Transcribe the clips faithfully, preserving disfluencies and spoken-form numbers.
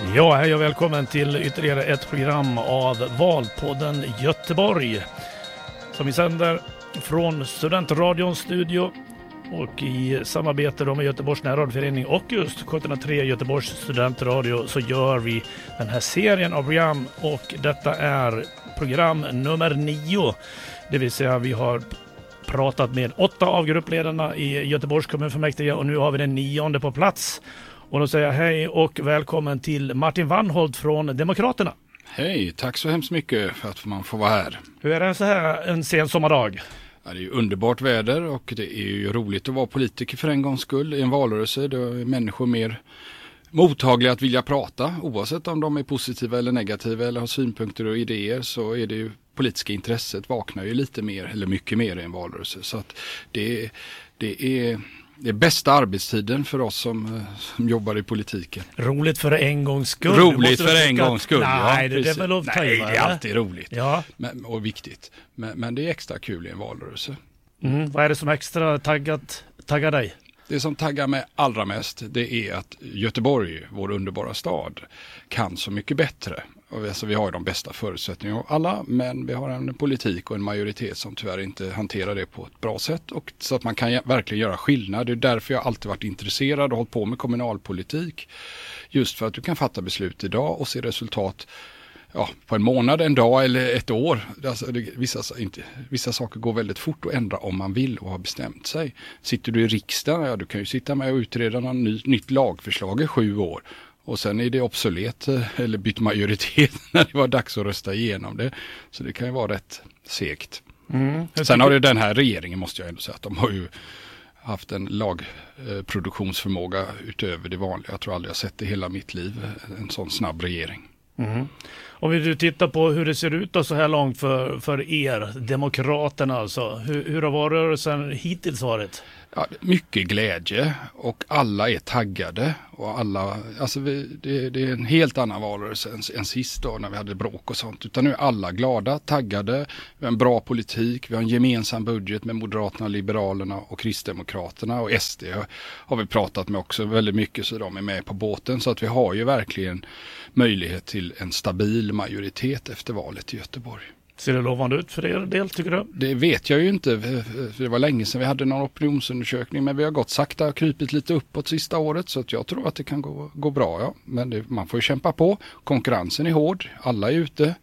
Ja, hej och välkommen till ytterligare ett program av Valpodden Göteborg som vi sänder från Studentradions studio och i samarbete med Göteborgs närradioförening och just sjuttonhundratre Göteborgs studentradio så gör vi den här serien av program, och detta är program nummer nio. Det vill säga vi har pratat med åtta av gruppledarna i Göteborgs kommunfullmäktige och nu har vi den nionde på plats. Och då säger jag hej och välkommen till Martin Wannholt från Demokraterna. Hej, tack så hemskt mycket för att man får vara här. Hur är det så här en sen sommardag? Ja, det är ju underbart väder och det är ju roligt att vara politiker för en gångs skull i en valrörelse. Då är människor mer mottagliga att vilja prata, oavsett om de är positiva eller negativa eller har synpunkter och idéer, så är det ju politiska intresset vaknar ju lite mer eller mycket mer i en valrörelse. Så att det, det är... Det är bästa arbetstiden för oss som, som jobbar i politiken. Roligt för en gångs skull. Roligt för en gångs skull, nej, ja. Det, det är väl Nej, det är alltid roligt ja. men, och viktigt. Men, men det är extra kul i en valrörelse. Mm, vad är det som extra taggat, taggar dig? Det som taggar mig allra mest, det är att Göteborg, vår underbara stad, kan så mycket bättre. Och alltså, vi har ju de bästa förutsättningarna alla, men vi har en politik och en majoritet som tyvärr inte hanterar det på ett bra sätt. Och så att man kan verkligen göra skillnad. Det är därför jag alltid varit intresserad och hållit på med kommunalpolitik. Just för att du kan fatta beslut idag och se resultat ja, på en månad, en dag eller ett år. Alltså, det, vissa, inte, vissa saker går väldigt fort att ändra om man vill och har bestämt sig. Sitter du i riksdagen, ja, du kan ju sitta med och utreda någon ny, nytt lagförslag i sju år. Och sen är det obsolet eller bytt majoritet när det var dags att rösta igenom det. Så det kan ju vara rätt segt. Mm, sen har det den här regeringen, måste jag ändå säga, att de har ju haft en lagproduktionsförmåga utöver det vanliga. Jag tror aldrig jag sett det hela mitt liv, en sån snabb regering. Mm. Om vi tittar på hur det ser ut då så här långt för, för er, Demokraterna alltså. Hur, hur har valrörelsen hittills varit? Ja, mycket glädje och alla är taggade och alla, alltså vi, det, det är en helt annan valrörelse än, än sist då när vi hade bråk och sånt, utan nu är alla glada, taggade, vi har en bra politik, vi har en gemensam budget med Moderaterna, Liberalerna och Kristdemokraterna, och S D har vi pratat med också väldigt mycket, så de är med på båten, så att vi har ju verkligen möjlighet till en stabil majoritet efter valet i Göteborg. Ser det lovande ut för er del, tycker du? Det vet jag ju inte, för det var länge sedan vi hade någon opinionsundersökning, men vi har gått sakta och krypit lite uppåt sista året, så att jag tror att det kan gå, gå bra. Ja. Men det, man får ju kämpa på, konkurrensen är hård, alla är ute.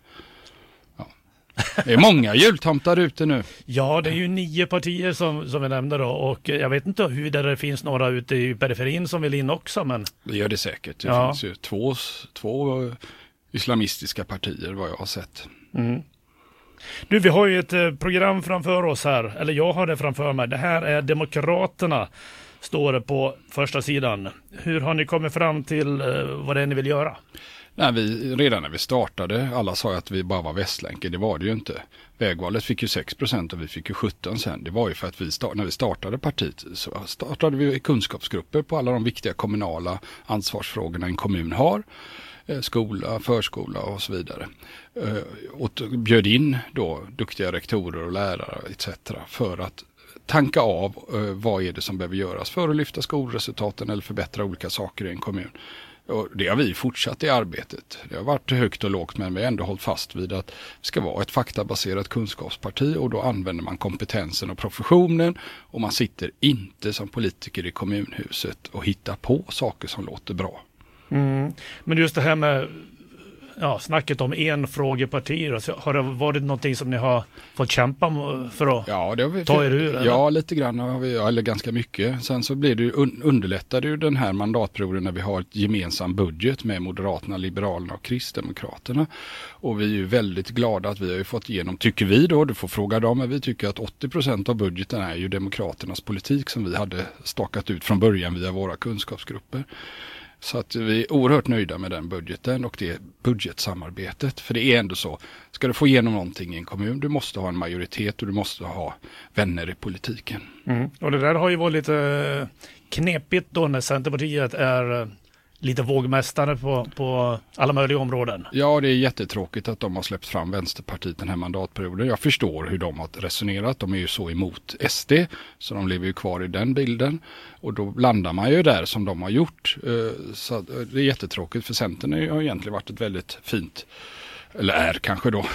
Ja. Det är många jultomtar ute nu. Ja, det är ju nio partier som, som vi nämnde då, och jag vet inte hur det finns några ute i periferin som vill in också. Men... Det gör det säkert, det ja. finns ju två, två islamistiska partier vad jag har sett. Mm. Du, vi har ju ett eh, program framför oss här, eller jag har det framför mig. Det här är Demokraterna, står det på första sidan. Hur har ni kommit fram till eh, vad det är ni vill göra? Nej, vi, redan när vi startade, alla sa att vi bara var Västlänken, det var det ju inte. Vägvalet fick ju sex procent och vi fick ju sjutton sen. Det var ju för att vi start, när vi startade partiet så startade vi kunskapsgrupper på alla de viktiga kommunala ansvarsfrågorna en kommun har. Skola, förskola och så vidare. Och bjöd in då duktiga rektorer och lärare et cetera för att tanka av vad är det som behöver göras för att lyfta skolresultaten eller förbättra olika saker i en kommun. Och det har vi fortsatt i arbetet. Det har varit högt och lågt, men vi har ändå hållit fast vid att det ska vara ett faktabaserat kunskapsparti, och då använder man kompetensen och professionen, och man sitter inte som politiker i kommunhuset och hittar på saker som låter bra. Mm. Men just det här med ja, snacket om enfrågepartier, har det varit någonting som ni har fått kämpa för att ja, det har vi, ta er ur? Eller? Ja, lite grann har vi, eller ganska mycket. Sen så blir det ju, underlättade ju den här mandatperioden när vi har ett gemensam budget med Moderaterna, Liberalerna och Kristdemokraterna. Och vi är ju väldigt glada att vi har ju fått igenom, tycker vi då, du får fråga dem, men vi tycker att åttio procent av budgeten är ju Demokraternas politik som vi hade stakat ut från början via våra kunskapsgrupper. Så att vi är oerhört nöjda med den budgeten och det budgetsamarbetet. För det är ändå så, ska du få igenom någonting i en kommun, du måste ha en majoritet och du måste ha vänner i politiken. Mm. Och det där har ju varit lite knepigt då när Centerpartiet är lite vågmästare på, på alla möjliga områden. Ja, det är jättetråkigt att de har släppt fram Vänsterpartiet den här mandatperioden. Jag förstår hur de har resonerat. De är ju så emot S D, så de lever ju kvar i den bilden. Och då landar man ju där som de har gjort. Så det är jättetråkigt, för Centern har egentligen varit ett väldigt fint, eller är kanske då,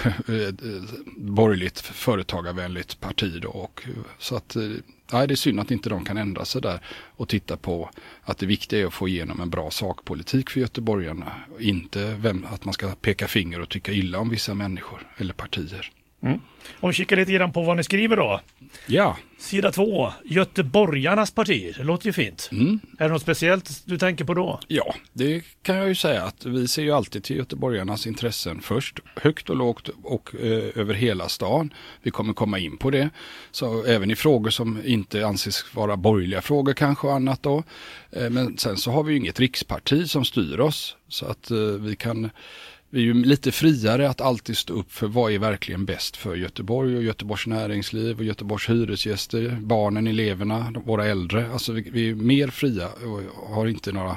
borgerligt företagarvänligt parti då. Och så att, nej, det är synd att inte de kan ändra sig där och titta på att det viktiga är att få igenom en bra sakpolitik för göteborgarna. Inte vem, att man ska peka finger och tycka illa om vissa människor eller partier. Mm. Om vi kikar lite grann på vad ni skriver då. Ja. Sida två, Göteborgarnas parti. Det låter ju fint. Mm. Är det något speciellt du tänker på då? Ja, det kan jag ju säga att vi ser ju alltid till göteborgarnas intressen först. Högt och lågt och eh, över hela stan. Vi kommer komma in på det. Så även i frågor som inte anses vara borgerliga frågor kanske och annat då. Eh, men sen så har vi ju inget riksparti som styr oss. Så att eh, vi kan... Vi är ju lite friare att alltid stå upp för vad är verkligen bäst för Göteborg och Göteborgs näringsliv och Göteborgs hyresgäster, barnen, eleverna, våra äldre. Alltså vi, vi är mer fria och har inte några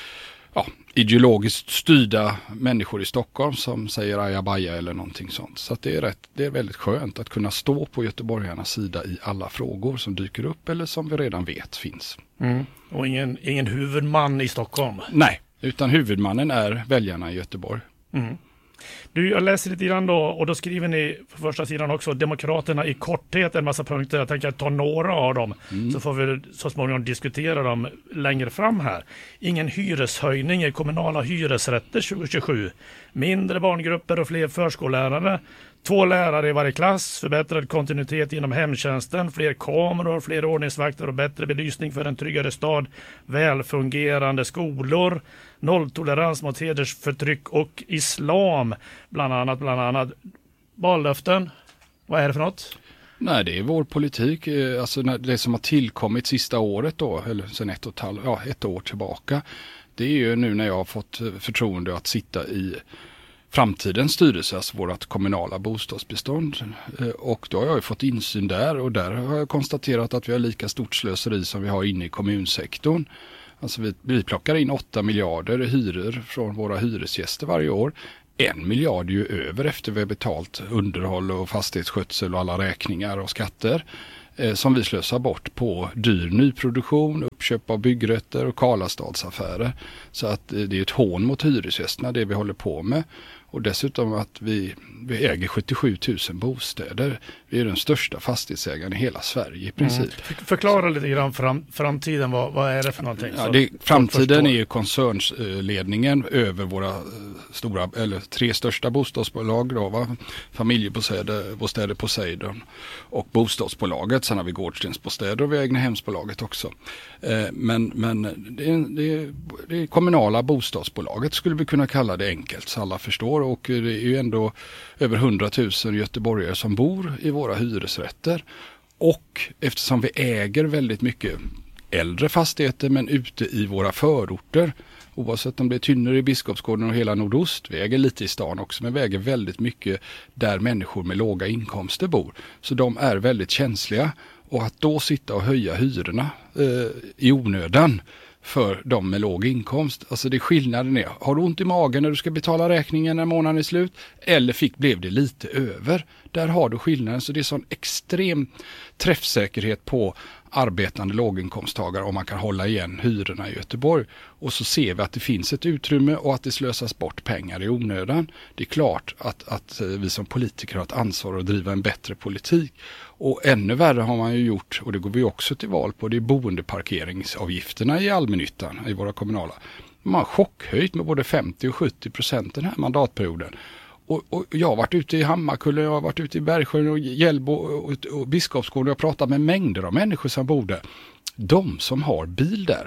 ja, ideologiskt styrda människor i Stockholm som säger ajabaja eller någonting sånt. Så att det är rätt, det är väldigt skönt att kunna stå på göteborgarnas sida i alla frågor som dyker upp eller som vi redan vet finns. Mm. Och ingen, ingen huvudman i Stockholm? Nej, utan huvudmannen är väljarna i Göteborg. Mm. Du, jag läser lite grann då, och då skriver ni på första sidan också Demokraterna i korthet, en massa punkter. Jag tänker ta några av dem, mm. så får vi så småningom diskutera dem längre fram här. Ingen hyreshöjning i kommunala hyresrätter tjugo tjugosju. Mindre barngrupper och fler förskollärare. Två lärare i varje klass, förbättrad kontinuitet inom hemtjänsten, fler kameror, fler ordningsvakter och bättre belysning för en tryggare stad, välfungerande skolor, nolltolerans mot hedersförtryck och islam, bland annat, bland annat. Vallöften, vad är det för något? Nej, det är vår politik, alltså det som har tillkommit sista året då, eller sen ett och ett halvt, ja, ett år tillbaka. Det är ju nu när jag har fått förtroende att sitta i framtidens styrelse, alltså vårt kommunala bostadsbestånd. Och då har jag ju fått insyn där, och där har jag konstaterat att vi har lika stort slöseri som vi har inne i kommunsektorn. Alltså vi, vi plockar in åtta miljarder i hyror från våra hyresgäster varje år. En miljard är ju över efter vi har betalt underhåll och fastighetsskötsel och alla räkningar och skatter eh, som vi slösar bort på dyr nyproduktion, uppköp av byggrätter och Karlastadsaffärer. Så att eh, det är ett hån mot hyresgästerna det vi håller på med. Och dessutom att vi, vi äger sjuttiosju tusen bostäder. Vi är den största fastighetsägaren i hela Sverige i princip. Mm. Förklara lite grann fram, framtiden, vad, vad är det för någonting? Ja, det, framtiden är ju koncernsledningen över våra stora, eller tre största bostadsbolag då, va? Familjebostäder, bostäder Poseidon och bostadsbolaget. Sen har vi Gårdstensbostäder och vi har Egnahemsbolaget också. Eh, men men det, är, det, är, det är kommunala bostadsbolaget skulle vi kunna kalla det enkelt så alla förstår. Och det är ju ändå över hundratusen göteborgare som bor i våra hyresrätter. Och eftersom vi äger väldigt mycket äldre fastigheter men ute i våra förorter, oavsett om det är Tynner i Biskopsgården och hela nordost, vi äger lite i stan också, men vi äger väldigt mycket där människor med låga inkomster bor. Så de är väldigt känsliga, och att då sitta och höja hyrorna eh, i onödan för de med låg inkomst. Alltså det är skillnaden är, har du ont i magen när du ska betala räkningen när månaden är slut, eller fick, blev det lite över? Där har du skillnaden, så det är sån extrem träffsäkerhet på arbetande låginkomsttagare om man kan hålla igen hyrorna i Göteborg. Och så ser vi att det finns ett utrymme och att det slösas bort pengar i onödan. Det är klart att, att vi som politiker har ett ansvar att driva en bättre politik. Och ännu värre har man ju gjort, och det går vi också till val på, det är boendeparkeringsavgifterna i allmännyttan i våra kommunala. Man har chockhöjt med både femtio och sjuttio procent den här mandatperioden. Och, och jag har varit ute i Hammarkullen, jag har varit ute i Bergsjön och Hjällbo och, och, och Biskopsgården och jag har pratat med mängder av människor som bor där. De som har bil där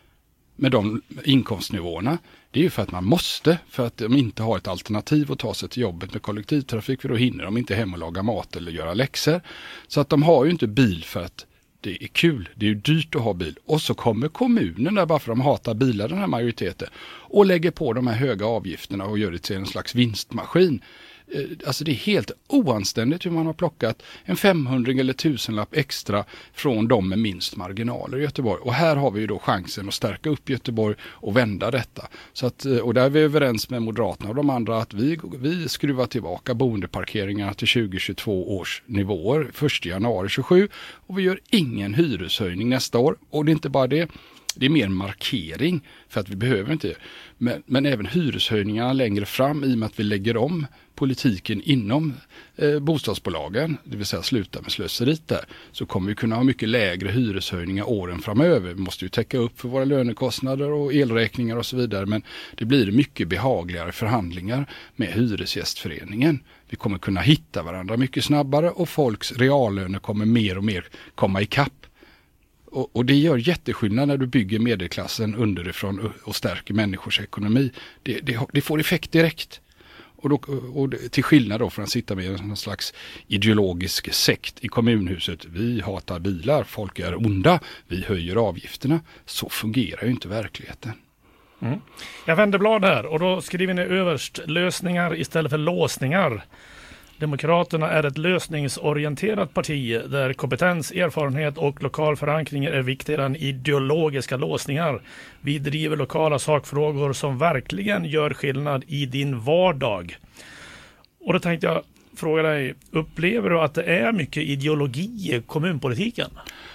med de inkomstnivåerna, det är ju för att man måste, för att de inte har ett alternativ att ta sig till jobbet med kollektivtrafik, för då hinner de inte hem och laga mat eller göra läxor. Så att de har ju inte bil för att det är kul, det är ju dyrt att ha bil. Och så kommer kommunen där bara för att de hatar bilar, den här majoriteten, och lägger på de här höga avgifterna och gör det till en slags vinstmaskin. Alltså det är helt oanständigt hur man har plockat en femhundring eller tusenlapp extra från de med minst marginaler i Göteborg. Och här har vi ju då chansen att stärka upp Göteborg och vända detta. Så att, och där är vi överens med Moderaterna och de andra att vi, vi skruvar tillbaka boendeparkeringarna till tjugohundratjugotvå års nivåer första januari tjugosju och vi gör ingen hyreshöjning nästa år. Och det är inte bara det. Det är mer markering för att vi behöver inte. Men, men även hyreshöjningarna längre fram i och med att vi lägger om politiken inom eh, bostadsbolagen, det vill säga sluta med slöseriet där, så kommer vi kunna ha mycket lägre hyreshöjningar åren framöver. Vi måste ju täcka upp för våra lönekostnader och elräkningar och så vidare, men det blir mycket behagligare förhandlingar med Hyresgästföreningen. Vi kommer kunna hitta varandra mycket snabbare och folks reallöner kommer mer och mer komma i kapp. Och, och det gör jätteskillnad när du bygger medelklassen underifrån och stärker människors ekonomi. Det, det, det får effekt direkt. Och, då, och till skillnad då från att sitta med en slags ideologisk sekt i kommunhuset. Vi hatar bilar, folk är onda, vi höjer avgifterna. Så fungerar ju inte verkligheten. Mm. Jag vänder blad här och då skriver ni överst lösningar istället för låsningar. Demokraterna är ett lösningsorienterat parti där kompetens, erfarenhet och lokal förankring är viktigare än ideologiska låsningar. Vi driver lokala sakfrågor som verkligen gör skillnad i din vardag. Och då tänkte jag fråga dig, upplever du att det är mycket ideologi i kommunpolitiken?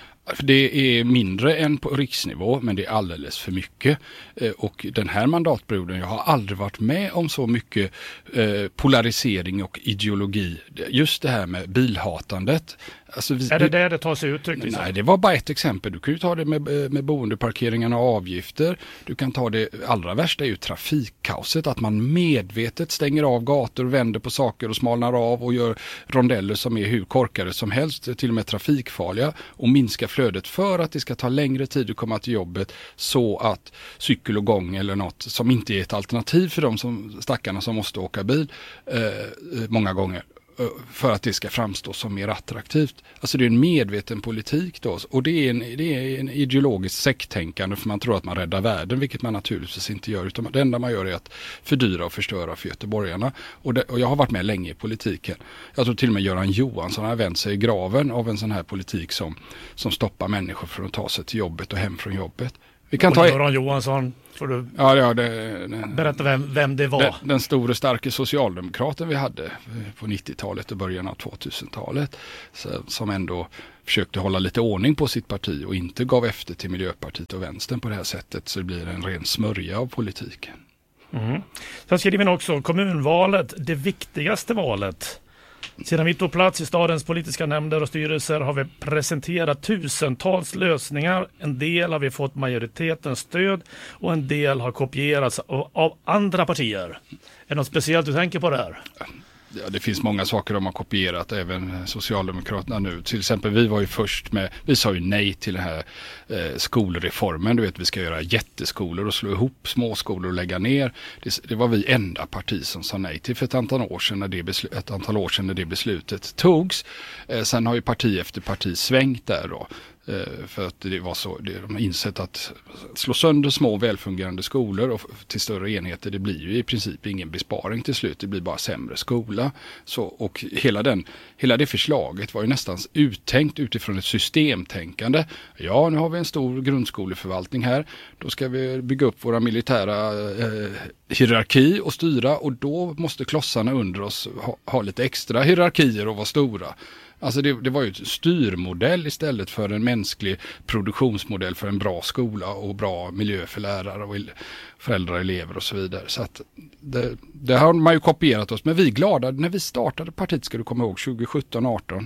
Det är mindre än på riksnivå, men det är alldeles för mycket. Och den här mandatperioden, jag har aldrig varit med om så mycket polarisering och ideologi. Just det här med bilhatandet. Alltså vi, är det där det tar sig uttryck? Liksom? Nej, det var bara ett exempel. Du kan ju ta det med, med boendeparkeringarna och avgifter. Du kan ta det, allra värsta är ju trafikkaoset. Att man medvetet stänger av gator, vänder på saker och smalnar av och gör rondeller som är hur korkade som helst, till och med trafikfarliga, och minskar flödet för att det ska ta längre tid att komma till jobbet, så att cykel och gång eller något som inte är ett alternativ för de som, stackarna som måste åka bil eh, många gånger, för att det ska framstå som mer attraktivt. Alltså det är en medveten politik då, och det är en, det är en ideologisk sekttänkande, för man tror att man räddar världen, vilket man naturligtvis inte gör, utan det enda man gör är att fördyra och förstöra för göteborgarna. Och, det, och jag har varit med länge i politiken. Jag tror till och med Göran Johansson har vänt sig i graven av en sån här politik som, som stoppar människor från att ta sig till jobbet och hem från jobbet. Vi kan ta Göran Johansson, får du ja, ja, det, det, berätta vem, vem det var? Den, den stora starka socialdemokraten vi hade på nittiotalet och början av tvåtusentalet, så, som ändå försökte hålla lite ordning på sitt parti och inte gav efter till Miljöpartiet och vänstern på det här sättet, så det blir en ren smörja av politiken. Mm. Sen skriver vi också kommunvalet, det viktigaste valet. Sedan vi tog plats i stadens politiska nämnder och styrelser har vi presenterat tusentals lösningar. En del har vi fått majoritetens stöd och en del har kopierats av, av andra partier. Är det något speciellt du tänker på det här? Ja, det finns många saker de har kopierat, även Socialdemokraterna nu. Till exempel, vi var ju först med, vi sa ju nej till den här eh, skolreformen. Du vet, vi ska göra jätteskolor och slå ihop småskolor och lägga ner. Det, det var vi enda parti som sa nej till för ett antal år sedan när det, beslu- ett antal år sedan när det beslutet togs. Eh, sen har ju parti efter parti svängt där då. För att det var så, det, de har insett att slå sönder små välfungerande skolor och till större enheter, det blir ju i princip ingen besparing till slut, det blir bara sämre skola. Så, och hela, den, hela det förslaget var ju nästan uttänkt utifrån ett systemtänkande. Ja, nu har vi en stor grundskoleförvaltning här, då ska vi bygga upp våra militära eh, hierarki och styra, och då måste klossarna under oss ha, ha lite extra hierarkier och vara stora. Alltså det, det var ju ett styrmodell istället för en mänsklig produktionsmodell för en bra skola och bra miljö för lärare och föräldrar, elever och så vidare. Så att det, det har man ju kopierat oss. Men vi är glada, när vi startade partiet, ska du komma ihåg, tjugosjutton arton,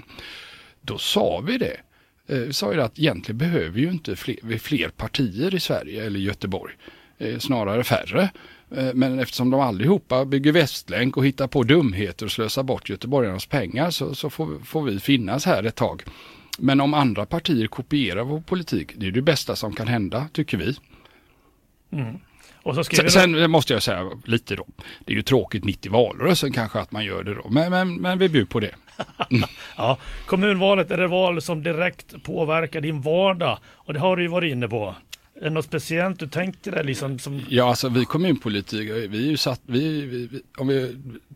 då sa vi det. Vi sa ju att egentligen behöver vi ju inte fler, fler partier i Sverige eller Göteborg, snarare färre. Men eftersom de allihopa bygger västlänk och hittar på dumheter och slösar bort göteborgarnas pengar, så, så får, får vi finnas här ett tag. Men om andra partier kopierar vår politik, det är det bästa som kan hända, tycker vi. Mm. Och så sen, sen måste jag säga lite då, det är ju tråkigt mitt i valrörelsen kanske att man gör det då, men, men, men vi bjuder på det. Mm. Ja, kommunvalet är det val som direkt påverkar din vardag, och det har du ju varit inne på. Är det något speciellt du tänker dig liksom som... Ja, alltså vi kommunpolitiker, vi är ju satt, vi, vi, vi, om vi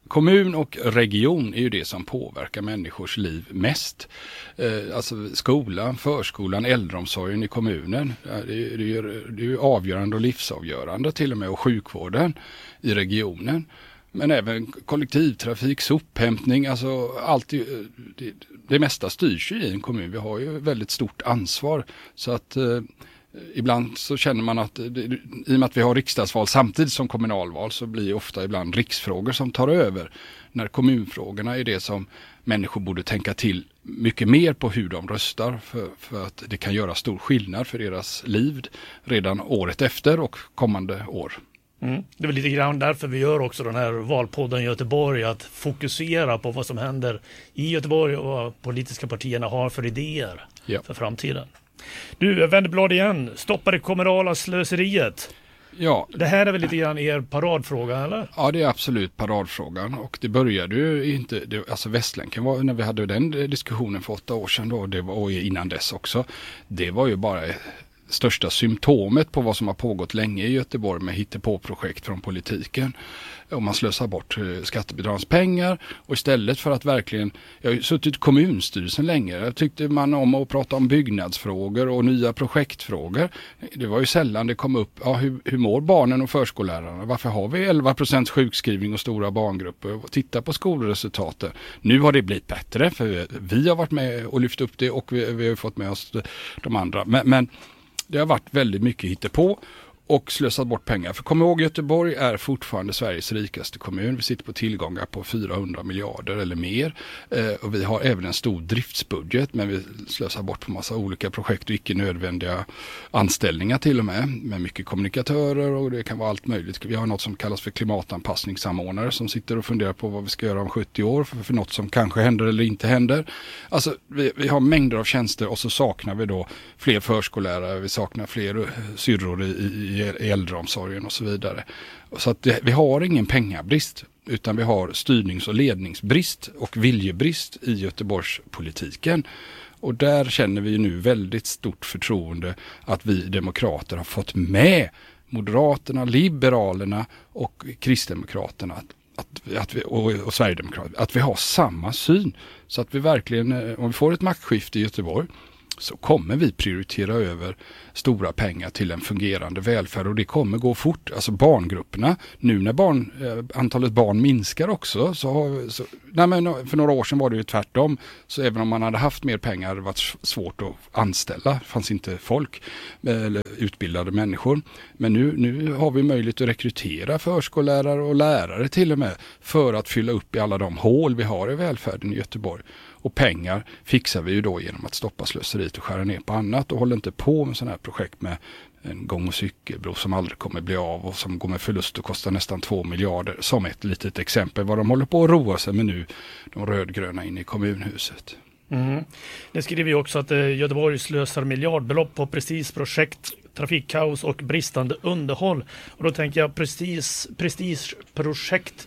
kommun och region är ju det som påverkar människors liv mest. Eh, alltså skolan, förskolan, äldreomsorgen i kommunen. Det är, det är, det är ju avgörande och livsavgörande till och med, och sjukvården i regionen. Men även kollektivtrafik, sophämtning, alltså allt det, det, det mesta styrs ju i en kommun. Vi har ju väldigt stort ansvar, så att eh, ibland så känner man att det, i och med att vi har riksdagsval samtidigt som kommunalval, så blir ofta ibland riksfrågor som tar över. När kommunfrågorna är det som människor borde tänka till mycket mer på hur de röstar, för, för att det kan göra stor skillnad för deras liv redan året efter och kommande år. Mm. Det är väl lite grann därför vi gör också den här valpodden i Göteborg, att fokusera på vad som händer i Göteborg och vad politiska partierna har för idéer ja. för framtiden. Du, vänder blad igen. Stoppa det kommunala slöseriet. Ja. Det här är väl lite grann er paradfråga, eller? Ja, det är absolut paradfrågan, och det började ju inte, det, alltså Västlänken var, när vi hade den diskussionen för åtta år sedan då, det var, och innan dess också, det var ju bara största symptomet på vad som har pågått länge i Göteborg med hittepåprojekt från politiken. Om man slösar bort skattebidragens pengar, och istället för att verkligen, jag har ju suttit i kommunstyrelsen länge, jag tyckte man om att prata om byggnadsfrågor och nya projektfrågor. Det var ju sällan det kom upp, ja, hur, hur mår barnen och förskollärarna? Varför har vi elva procent sjukskrivning och stora barngrupper? Titta på skolresultaten. Nu har det blivit bättre, för vi har varit med och lyft upp det, och vi, vi har fått med oss de andra. Men, men det har varit väldigt mycket hittepå och slösat bort pengar. För kom ihåg, Göteborg är fortfarande Sveriges rikaste kommun. Vi sitter på tillgångar på fyrahundra miljarder eller mer. Eh, och vi har även en stor driftsbudget, men vi slösar bort på massa olika projekt och icke nödvändiga anställningar till och med. Med mycket kommunikatörer, och det kan vara allt möjligt. Vi har något som kallas för klimatanpassningssamordnare som sitter och funderar på vad vi ska göra om sjuttio år för, för något som kanske händer eller inte händer. Alltså vi, vi har mängder av tjänster, och så saknar vi då fler förskollärare, vi saknar fler syrror i, i i äldreomsorgen och så vidare. Så att det, vi har ingen pengabrist, utan vi har styrnings- och ledningsbrist och viljebrist i Göteborgspolitiken. Och där känner vi nu väldigt stort förtroende att vi demokrater har fått med Moderaterna, Liberalerna och Kristdemokraterna att, att, att vi, och, och Sverigedemokraterna, att vi har samma syn. Så att vi verkligen, om vi får ett maktskifte i Göteborg, så kommer vi prioritera över stora pengar till en fungerande välfärd, och det kommer gå fort. Alltså barngrupperna, nu när barn, eh, antalet barn minskar också, så har, så, nej men för några år sedan var det ju tvärtom. Så även om man hade haft mer pengar hade det varit svårt att anställa. Det fanns inte folk eller utbildade människor. Men nu, nu har vi möjlighet att rekrytera förskollärare och lärare till och med, för att fylla upp i alla de hål vi har i välfärden i Göteborg. Och pengar fixar vi ju då genom att stoppa slöseriet och skära ner på annat, och håller inte på med sådana här projekt med en gång- och cykelbro som aldrig kommer bli av och som går med förlust och kostar nästan två miljarder. Som ett litet exempel vad de håller på att roa sig med nu, de rödgröna inne i kommunhuset. Mm. Det skriver ju också att eh, Göteborg slösar miljardbelopp på prestigeprojekt, trafikkaos och bristande underhåll. Och då tänker jag prestige, prestigeprojekt.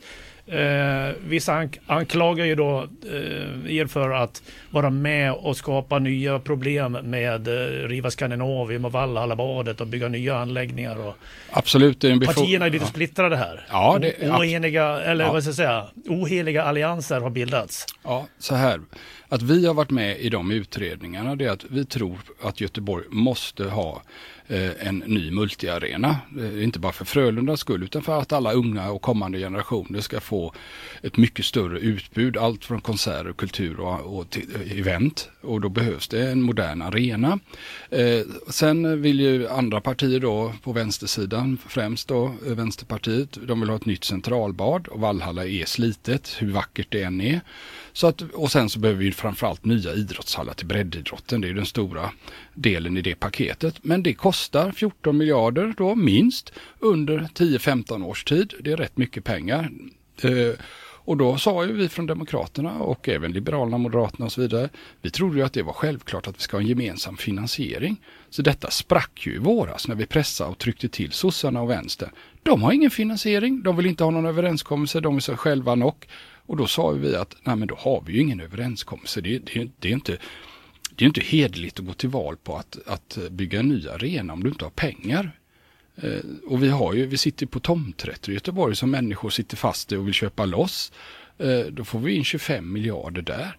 Eh, vissa ank- anklagar ju då eh, er för att vara med och skapa nya problem med eh, Riva Skandinavium och Valhallabadet och bygga nya anläggningar. Och absolut. Det är en befo- partierna är lite ja. splittrade här. Ja, det, o- oeniga, eller ja. vad ska jag säga, oheliga allianser har bildats. Ja, så här. Att vi har varit med i de utredningarna, det är att vi tror att Göteborg måste ha eh, en ny multiarena. Eh, inte bara för Frölundas skull, utan för att alla unga och kommande generationer ska få ett mycket större utbud. Allt från konserter, kultur och, och till, event. Och då behövs det en modern arena. Eh, sen vill ju andra partier då på vänstersidan, främst då Vänsterpartiet, de vill ha ett nytt centralbad, och Valhalla är slitet, hur vackert det än är. Så att, och sen så behöver vi framförallt nya idrottshallar till breddidrotten. Det är den stora delen i det paketet. Men det kostar fjorton miljarder då minst under tio femton års tid. Det är rätt mycket pengar. Eh, och då sa ju vi från Demokraterna och även Liberalerna, Moderaterna och så vidare. Vi trodde ju att det var självklart att vi ska ha en gemensam finansiering. Så detta sprack ju i våras när vi pressade och tryckte till sossarna och vänster. De har ingen finansiering. De vill inte ha någon överenskommelse. De vill sig själva nog. Och då sa vi att nej, men då har vi ju ingen överenskommelse. Det, det, det är inte, det är inte hederligt att gå till val på att, att bygga en ny arena om du inte har pengar. Eh, och vi, har ju, vi sitter på tomträtter i Göteborg som människor sitter fast i och vill köpa loss. då får vi in tjugofem miljarder där.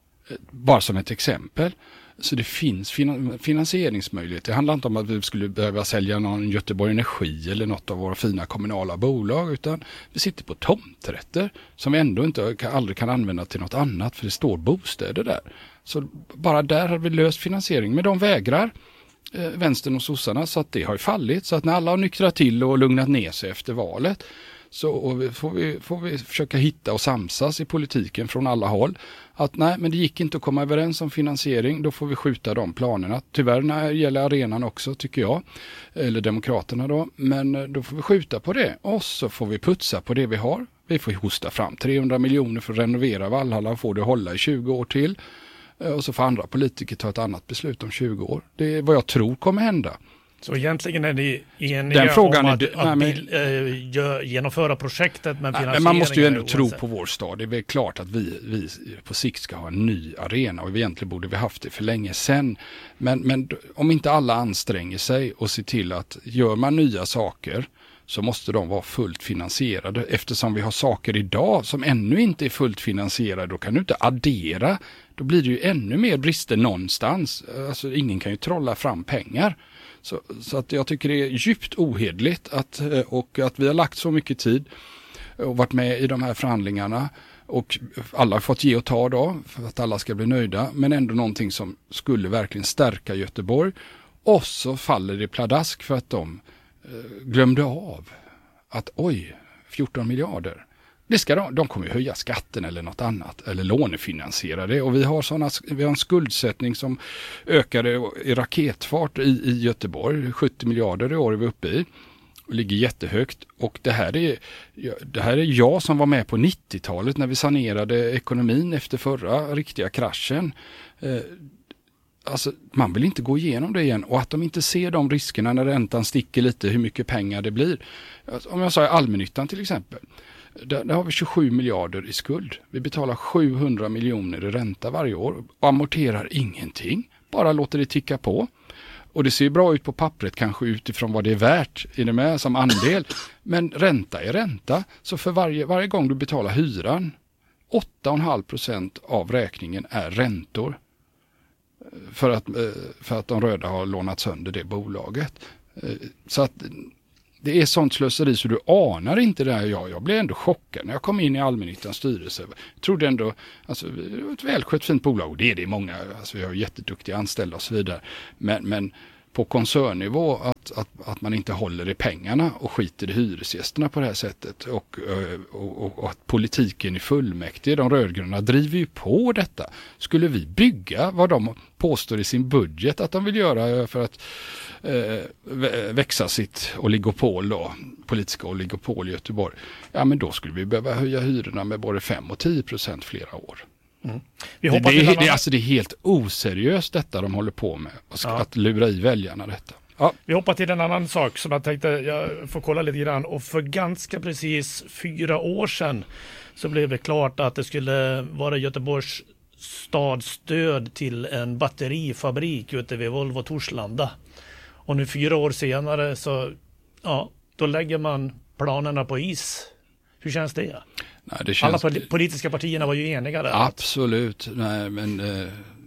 Bara som ett exempel. Så det finns finansieringsmöjligheter. Det handlar inte om att vi skulle behöva sälja någon Göteborg Energi eller något av våra fina kommunala bolag, utan vi sitter på tomträtter som vi ändå inte aldrig kan använda till något annat, för det står bostäder där. Så bara där har vi löst finansiering. Men de vägrar, eh, vänstern och sossarna, så att det har ju fallit. Så att när alla har nyktrat till och lugnat ner sig efter valet, så och får, vi, får vi försöka hitta och samsas i politiken från alla håll. Att nej, men det gick inte att komma överens om finansiering, då får vi skjuta de planerna. Tyvärr när det gäller arenan också, tycker jag, eller Demokraterna då, men då får vi skjuta på det och så får vi putsa på det vi har. Vi får hosta fram trehundra miljoner för att renovera Valhalla och få det att hålla i tjugo år till, och så får andra politiker ta ett annat beslut om tjugo år. Det är vad jag tror kommer hända. Så egentligen är ni eniga Den frågan om är att, det, att nej, bil, äh, gör, genomföra projektet, men finansieringen... Men man måste ju ändå tro på vår stad. Det är väl klart att vi, vi på sikt ska ha en ny arena, och egentligen borde vi haft det för länge sedan. Men, men om inte alla anstränger sig och ser till att gör man nya saker, så måste de vara fullt finansierade. Eftersom vi har saker idag som ännu inte är fullt finansierade, då kan du inte addera. Då blir det ju ännu mer brister någonstans. Alltså ingen kan ju trolla fram pengar. Så, så att jag tycker det är djupt ohederligt att, och att vi har lagt så mycket tid och varit med i de här förhandlingarna, och alla har fått ge och ta då för att alla ska bli nöjda, men ändå någonting som skulle verkligen stärka Göteborg, och så faller det pladask för att de eh, glömde av att oj, fjorton miljarder. Det ska de, de kommer ju höja skatten eller något annat, eller lånefinansiera det. Och vi har, såna, vi har en skuldsättning som ökade i raketfart i, i Göteborg. sjuttio miljarder i år är vi uppe i. Och ligger jättehögt. Och det här, är, det här är jag som var med på nittiotalet när vi sanerade ekonomin efter förra riktiga kraschen. Eh, Alltså, man vill inte gå igenom det igen, och att de inte ser de riskerna när räntan sticker lite, hur mycket pengar det blir. Om jag sa allmännyttan till exempel, där, där har vi tjugosju miljarder i skuld. Vi betalar sjuhundra miljoner i ränta varje år och amorterar ingenting, bara låter det ticka på. Och det ser bra ut på pappret, kanske utifrån vad det är värt i det med som andel, men ränta är ränta. Så för varje, varje gång du betalar hyran, åtta komma fem procent av räkningen är räntor. För att, för att de röda har lånat sönder det bolaget. Så att det är sånt slöseri så du anar inte det här. Jag, jag blev ändå chockad när jag kom in i allmännyttans styrelse. Jag trodde ändå, alltså det var ett välskött fint bolag, och det är det många, alltså vi har jätteduktiga anställda och så vidare. Men, men på koncernnivå att, att, att man inte håller i pengarna och skiter i hyresgästerna på det här sättet, och, och, och, och att politiken i fullmäktige, de rödgröna, driver ju på detta. Skulle vi bygga vad de påstår i sin budget att de vill göra för att eh, växa sitt oligopol då, politiska oligopol i Göteborg, ja men då skulle vi behöva höja hyrorna med både fem och tio procent flera år. Mm. Vi det, det, det, alltså det är helt oseriöst detta de håller på med, att, ja. att lura i väljarna detta. Ja. Vi hoppar till en annan sak som jag tänkte jag får kolla lite grann, och för ganska precis fyra år sedan så blev det klart att det skulle vara Göteborgs stadsstöd till en batterifabrik ute vid Volvo Torslanda. Och nu fyra år senare så ja, då lägger man planerna på is. Hur känns det? Nej, det känns... Alla politiska partierna var ju eniga där. Absolut, nej men eh,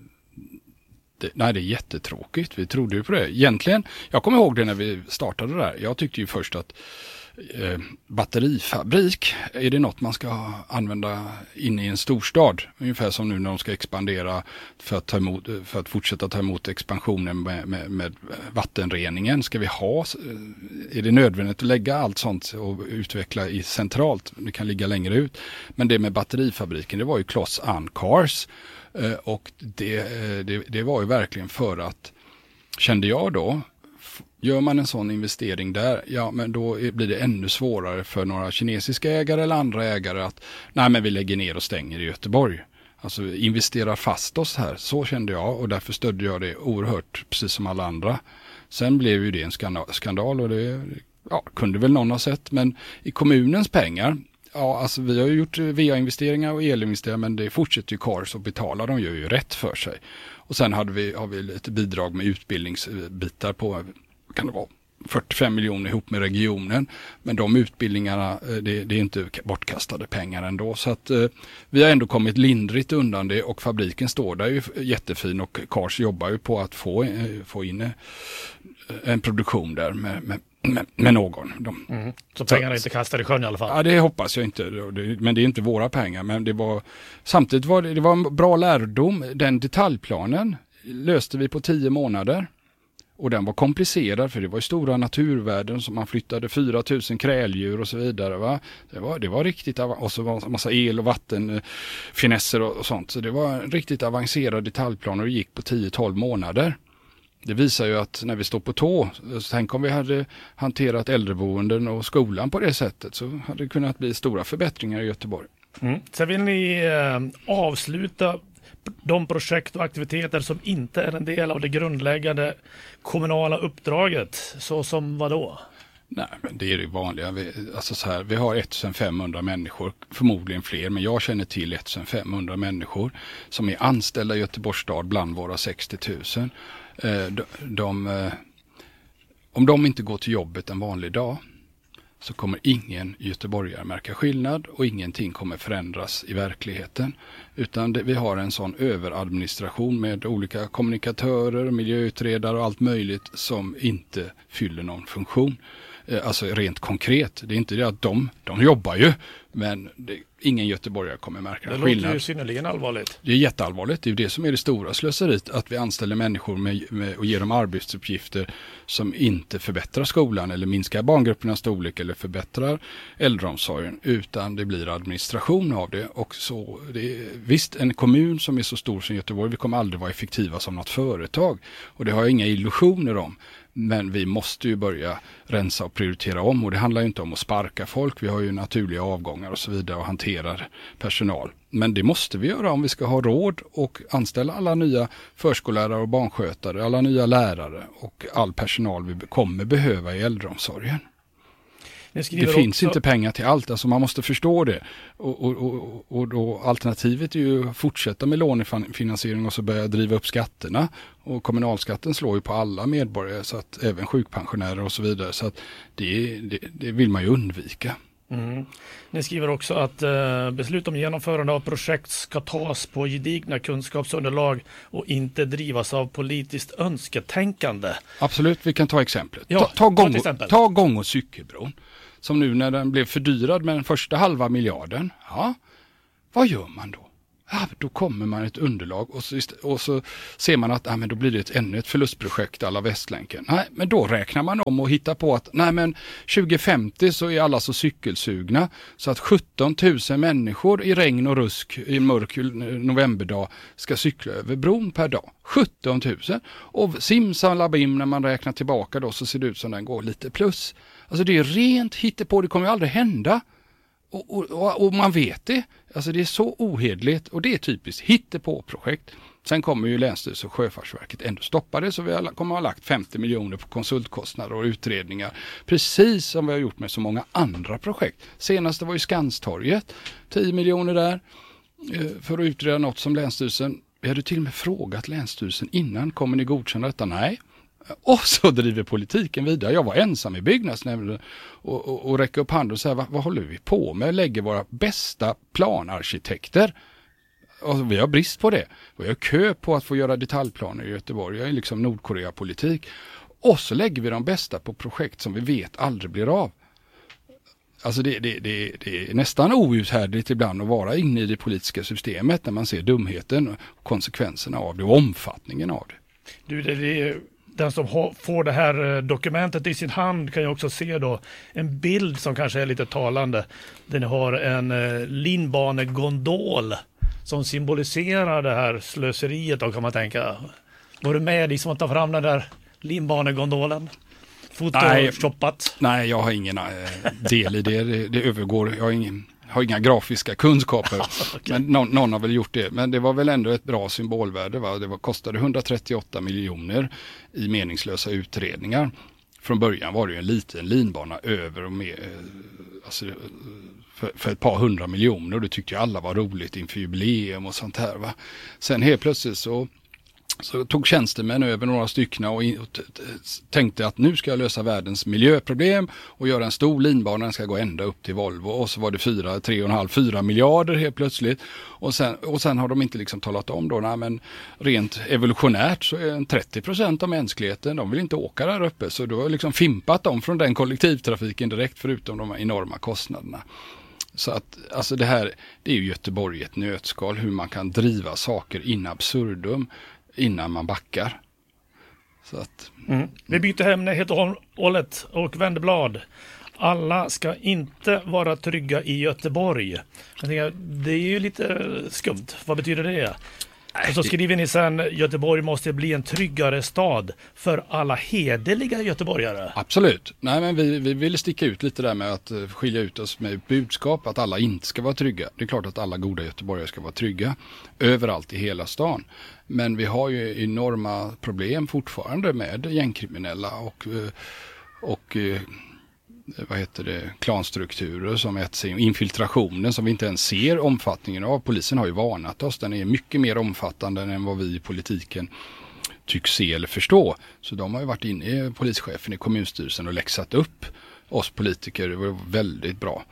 det, nej, det är jättetråkigt. Vi trodde ju på det. Egentligen, jag kommer ihåg det när vi startade där. Jag tyckte ju först att eh, batterifabrik, är det något man ska använda inne i en storstad? Ungefär som nu när de ska expandera för att, ta emot, för att fortsätta ta emot expansionen med, med, med vattenreningen. Ska vi ha, är det nödvändigt att lägga allt sånt och utveckla i centralt? Det kan ligga längre ut. Men det med batterifabriken, det var ju Closs and Cars. Och det, det, det var ju verkligen för att, kände jag då, gör man en sån investering där, ja men då blir det ännu svårare för några kinesiska ägare eller andra ägare att, nej men vi lägger ner och stänger i Göteborg. Alltså investera fast oss här, så kände jag, och därför stödde jag det oerhört, precis som alla andra. Sen blev ju det en skandal och det ja, kunde väl någon ha sett, men i kommunens pengar, ja, alltså vi har ju gjort V A-investeringar och elinvesteringar, men det fortsätter ju Cars och betala, de gör ju rätt för sig. Och sen hade vi, har vi lite bidrag med utbildningsbitar på, kan det vara, fyrtiofem miljoner ihop med regionen. Men de utbildningarna, det, det är inte bortkastade pengar ändå. Så att eh, vi har ändå kommit lindrigt undan det och fabriken står där ju jättefin och Kars jobbar ju på att få, eh, få in eh, en produktion där med, med, med, med någon. De, mm. Så pengarna är inte kastade i sjön i alla fall? Ja, det hoppas jag inte. Men det är inte våra pengar. Men det var, samtidigt var det, det var en bra lärdom. Den detaljplanen löste vi på tio månader. Och den var komplicerad för det var ju stora naturvärden som man flyttade fyra tusen kräldjur och så vidare. Va? Det, var, det var riktigt av- och så var det en massa el- och vattenfinesser och, och sånt. Så det var en riktigt avancerad detaljplan och det gick på tio till tolv månader. Det visar ju att när vi står på tå, så tänk om vi hade hanterat äldreboenden och skolan på det sättet så hade det kunnat bli stora förbättringar i Göteborg. Mm. Sen vill ni eh, avsluta de projekt och aktiviteter som inte är en del av det grundläggande kommunala uppdraget, så som vad då? Nej, men det är det vanliga. Vi, alltså så här, vi har femtonhundra människor, förmodligen fler, men jag känner till femtonhundra människor som är anställda i Göteborgs stad bland våra sextio tusen. Eh, de, de, eh, om de inte går till jobbet en vanlig dag så kommer ingen göteborgare märka skillnad och ingenting kommer förändras i verkligheten. Utan det, vi har en sån överadministration med olika kommunikatörer, miljöutredare och allt möjligt som inte fyller någon funktion. Eh, alltså rent konkret. Det är inte det att de, de jobbar ju, men det, ingen göteborgare kommer märka det skillnad. Det låter ju synnerligen allvarligt. Det är jätteallvarligt. Det är det som är det stora slöseriet. Att vi anställer människor med, med, och ger dem arbetsuppgifter som inte förbättrar skolan eller minskar barngruppernas storlek eller förbättrar äldreomsorgen. Utan det blir administration av det. Och så, det är, visst, en kommun som är så stor som Göteborg, vi kommer aldrig vara effektiva som något företag. Och det har jag inga illusioner om. Men vi måste ju börja rensa och prioritera om och det handlar ju inte om att sparka folk. Vi har ju naturliga avgångar och så vidare och hanterar personal. Men det måste vi göra om vi ska ha råd och anställa alla nya förskollärare och barnskötare, alla nya lärare och all personal vi kommer behöva i äldreomsorgen. Det finns också inte pengar till allt, alltså man måste förstå det. Och, och, och, och då alternativet är ju att fortsätta med lånefinansiering och så börja driva upp skatterna. Och kommunalskatten slår ju på alla medborgare, så att även sjukpensionärer och så vidare. Så att det, det, det vill man ju undvika. Mm. Ni skriver också att eh, beslut om genomförande av projekt ska tas på gedigna kunskapsunderlag och inte drivas av politiskt önsketänkande. Absolut, vi kan ta exemplet. Ja, ta, ta, gång, exempel. ta gång- och cykelbron. Som nu när den blev fördyrad med den första halva miljarden. Ja, vad gör man då? Ja, då kommer man ett underlag och så, och så ser man att ja, men då blir det ett, ännu ett förlustprojekt alla Västlänken. Nej, men då räknar man om och hittar på att nej, men tjugo femtio så är alla så cykelsugna så att sjutton tusen människor i regn och rusk i en mörk novemberdag ska cykla över bron per dag. sjutton tusen. Och simsalabim när man räknar tillbaka då så ser det ut som den går lite plus. Alltså det är rent hittepå, det kommer ju aldrig hända. Och, och, och, och man vet det. Alltså det är så ohedligt och det är typiskt hittepå-projekt. Sen kommer ju Länsstyrelsen och Sjöfartsverket ändå stoppa det, så vi kommer ha lagt femtio miljoner på konsultkostnader och utredningar. Precis som vi har gjort med så många andra projekt. Senaste var ju Skanstorget, tio miljoner där för att utreda något som Länsstyrelsen, vi hade till och med frågat Länsstyrelsen innan, kommer ni godkänna detta? Nej. Och så driver politiken vidare. Jag var ensam i byggnadsnämnden och, och, och räcker upp handen och säger, vad, vad håller vi på med? Lägger våra bästa planarkitekter. Och vi har brist på det. Vi har kö på att få göra detaljplaner i Göteborg. Jag är liksom Nordkorea-politik. Och så lägger vi de bästa på projekt som vi vet aldrig blir av. Alltså det, det, det, det är nästan outhärdligt ibland att vara inne i det politiska systemet när man ser dumheten och konsekvenserna av det och omfattningen av det. Du, det, det är... Den som ha, får det här dokumentet i sin hand kan ju också se då en bild som kanske är lite talande. Den har en eh, linbanegondol som symboliserar det här slöseriet då, kan man tänka. Var du med i som att ta fram den där linbanegondolen? Photoshoppat? Nej, nej, jag har ingen äh, del i det. det. Det övergår, jag har ingen... har inga grafiska kunskaper, okay. Men någon, någon har väl gjort det. Men det var väl ändå ett bra symbolvärde. Va? Det var, kostade hundratrettioåtta miljoner i meningslösa utredningar. Från början var det ju en liten linbana över och med, alltså, för, för ett par hundra miljoner. Och det tyckte ju alla var roligt inför jubileum och sånt här. Va? Sen helt plötsligt så Så tog tjänstemän över några stycken och, in, och t- t- tänkte att nu ska jag lösa världens miljöproblem och göra en stor linbana, den ska gå ända upp till Volvo. Och så var det fyra, tre och en halv, fyra miljarder helt plötsligt. Och sen, och sen har de inte liksom talat om då, nej, men rent evolutionärt så är en trettio procent av mänskligheten, de vill inte åka där uppe. Så då har liksom fimpat dem från den kollektivtrafiken direkt, förutom de enorma kostnaderna. Så att alltså det här, det är ju Göteborg i ett nötskal, hur man kan driva saker in absurdum innan man backar. Så att, mm. Vi byter ämne helt och hållet och vänder blad. Alla ska inte vara trygga i Göteborg. Jag tänker, det är ju lite skumt. Vad betyder det? Nej, och så skriver ni sen, Göteborg måste bli en tryggare stad för alla hederliga göteborgare. Absolut. Nej, men vi, vi vill sticka ut lite där med att skilja ut oss med budskap att alla inte ska vara trygga. Det är klart att alla goda göteborgare ska vara trygga överallt i hela stan. Men vi har ju enorma problem fortfarande med gängkriminella och, och vad heter det, klanstrukturer som ett sig, infiltrationen som vi inte ens ser omfattningen av. Polisen har ju varnat oss, den är mycket mer omfattande än vad vi i politiken tycks se eller förstå. Så de har ju varit inne i polischefen i kommunstyrelsen och läxat upp oss politiker, det var väldigt bra.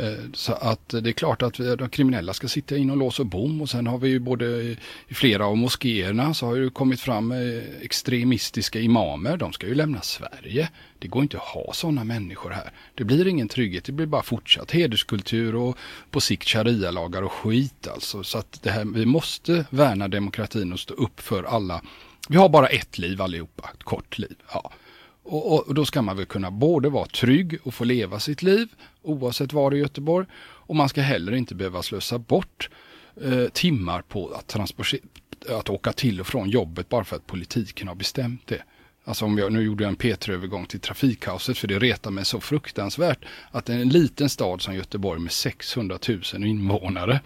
Så att det är klart att de kriminella ska sitta in och låsa bom, och sen har vi ju både i flera av moskéerna så har ju kommit fram extremistiska imamer, de ska ju lämna Sverige. Det går inte att ha sådana människor här. Det blir ingen trygghet, det blir bara fortsatt hederskultur och på sikt sharia-lagar och skit alltså. Så att det här, vi måste värna demokratin och stå upp för alla. Vi har bara ett liv allihopa, ett kort liv, ja. Och, och då ska man väl kunna både vara trygg och få leva sitt liv oavsett var i Göteborg, och man ska heller inte behöva slösa bort eh, timmar på att, transportera, att åka till och från jobbet bara för att politiken har bestämt det. Alltså om jag nu gjorde en P tre-övergång till trafikkaoset, för det retar mig så fruktansvärt att en liten stad som Göteborg med sexhundratusen invånare,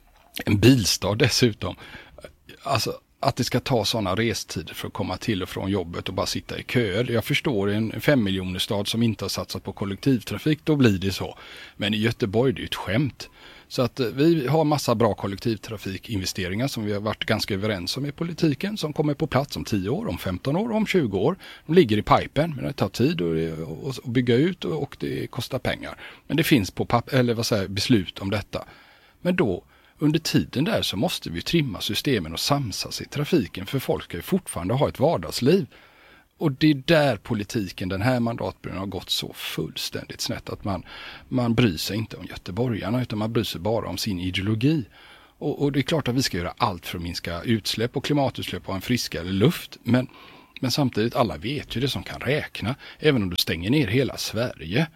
en bilstad dessutom, alltså att det ska ta sådana restider för att komma till och från jobbet och bara sitta i köer. Jag förstår en femmiljonerstad som inte har satsat på kollektivtrafik, då blir det så. Men i Göteborg är det ju ett skämt. Så att vi har massa bra kollektivtrafikinvesteringar som vi har varit ganska överens om i politiken, som kommer på plats om tio år, om femton år, om tjugo år. De ligger i pipen, men det tar tid att bygga ut och det kostar pengar. Men det finns på papp- eller vad säger, beslut om detta. Men då under tiden där så måste vi trimma systemen och samsas i trafiken, för folk ska ju fortfarande ha ett vardagsliv. Och det är där politiken den här mandatperioden har gått så fullständigt snett att man, man bryr sig inte om göteborgarna, utan man bryr sig bara om sin ideologi. Och, och det är klart att vi ska göra allt för att minska utsläpp och klimatutsläpp och en friskare luft. Men, men samtidigt, alla vet ju det som kan räkna. Även om du stänger ner hela Sverige,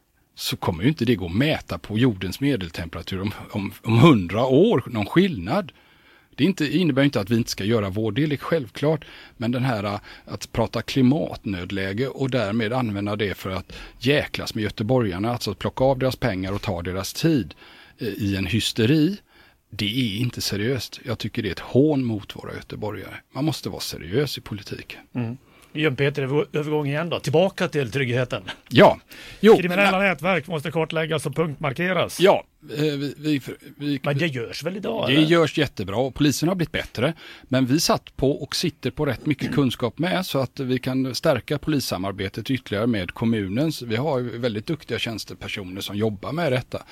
så kommer ju inte det gå att mäta på jordens medeltemperatur om, om, om hundra år, någon skillnad. Det inte, innebär inte att vi inte ska göra vår del, självklart, men den här att prata klimatnödläge och därmed använda det för att jäklas med göteborgarna, alltså att plocka av deras pengar och ta deras tid i en hysteri, det är inte seriöst. Jag tycker det är ett hån mot våra göteborgare. Man måste vara seriös i politiken. Mm. Igen Peter, övergång igen då. Tillbaka till tryggheten. Ja. Jo, kriminella men, nätverk måste kartläggas och punktmarkeras. Ja. Vi, vi, vi, men det görs väl idag? Det eller? görs jättebra och polisen har blivit bättre. Men vi satt på och sitter på rätt mycket kunskap med, så att vi kan stärka polissamarbetet ytterligare med kommunens. Vi har väldigt duktiga tjänstepersoner som jobbar med detta.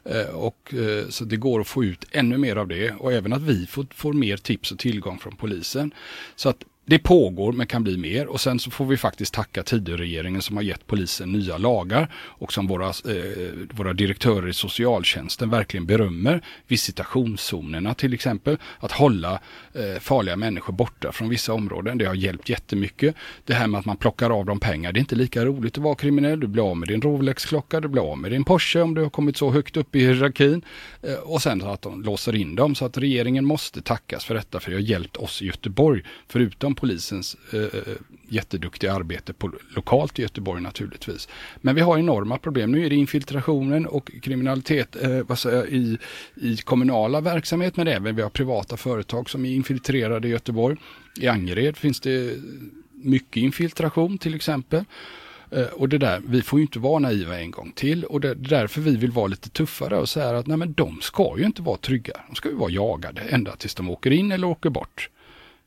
Och, så det går att få ut ännu mer av det. Och även att vi får, får mer tips och tillgång från polisen. Så att det pågår men kan bli mer, och sen så får vi faktiskt tacka Tidöregeringen som har gett polisen nya lagar och som våra, eh, våra direktörer i socialtjänsten verkligen berömmer. Visitationszonerna till exempel, att hålla eh, farliga människor borta från vissa områden, det har hjälpt jättemycket. Det här med att man plockar av dem pengar, det är inte lika roligt att vara kriminell. Du blir av med din Rolex-klocka, du blir av med din Porsche om du har kommit så högt upp i hierarkin, eh, och sen att de låser in dem. Så att regeringen måste tackas för detta, för det har hjälpt oss i Göteborg, förutom polisens eh, jätteduktiga arbete på, lokalt i Göteborg naturligtvis. Men vi har enorma problem. Nu är det infiltrationen och kriminalitet eh, vad säger jag, i, i kommunala verksamhet, men även vi har privata företag som är infiltrerade i Göteborg. I Angered finns det mycket infiltration till exempel. Eh, och det där, vi får ju inte vara naiva en gång till, och det är därför vi vill vara lite tuffare och säga att nej, men de ska ju inte vara trygga. De ska ju vara jagade ända tills de åker in eller åker bort.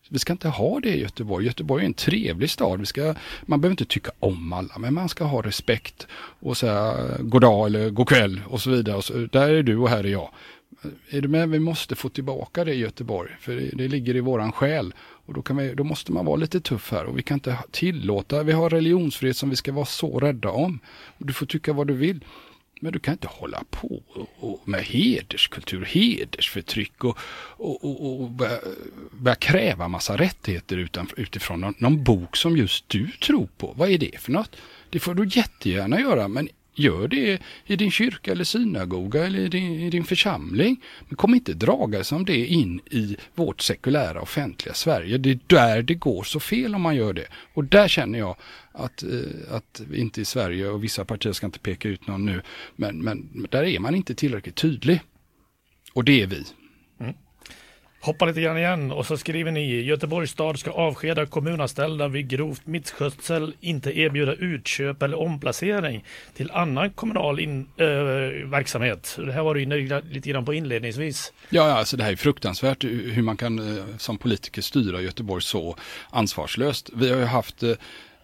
Vi ska inte ha det i Göteborg. Göteborg är en trevlig stad. Vi ska, man behöver inte tycka om alla, men man ska ha respekt och säga god dag eller god kväll och så vidare. Och så, där är du och här är jag. Är du med? Vi måste få tillbaka det i Göteborg, för det, det ligger i våran själ. Och då, kan vi, då måste man vara lite tuff här, och vi kan inte tillåta, vi har religionsfrihet som vi ska vara så rädda om. Du får tycka vad du vill. Men du kan inte hålla på och med hederskultur, hedersförtryck och, och, och, och börja, börja kräva massa rättigheter utan, utifrån någon, någon bok som just du tror på. Vad är det för något? Det får du jättegärna göra, men gör det i din kyrka eller synagoga eller i din, i din församling. Men kom inte draga som det in i vårt sekulära offentliga Sverige. Det är där det går så fel om man gör det. Och där känner jag att, att vi inte i Sverige, och vissa partier ska inte peka ut någon nu, men, men där är man inte tillräckligt tydlig. Och det är vi. Mm. Hoppa lite grann igen och så skriver ni: Göteborgs stad ska avskeda kommunanställda vid grovt misskötsel, inte erbjuda utköp eller omplacering till annan kommunal in, äh, verksamhet. Det här var ju lite grann på inledningsvis. Ja, alltså det här är fruktansvärt hur man kan som politiker styra Göteborg så ansvarslöst. Vi har ju haft eh,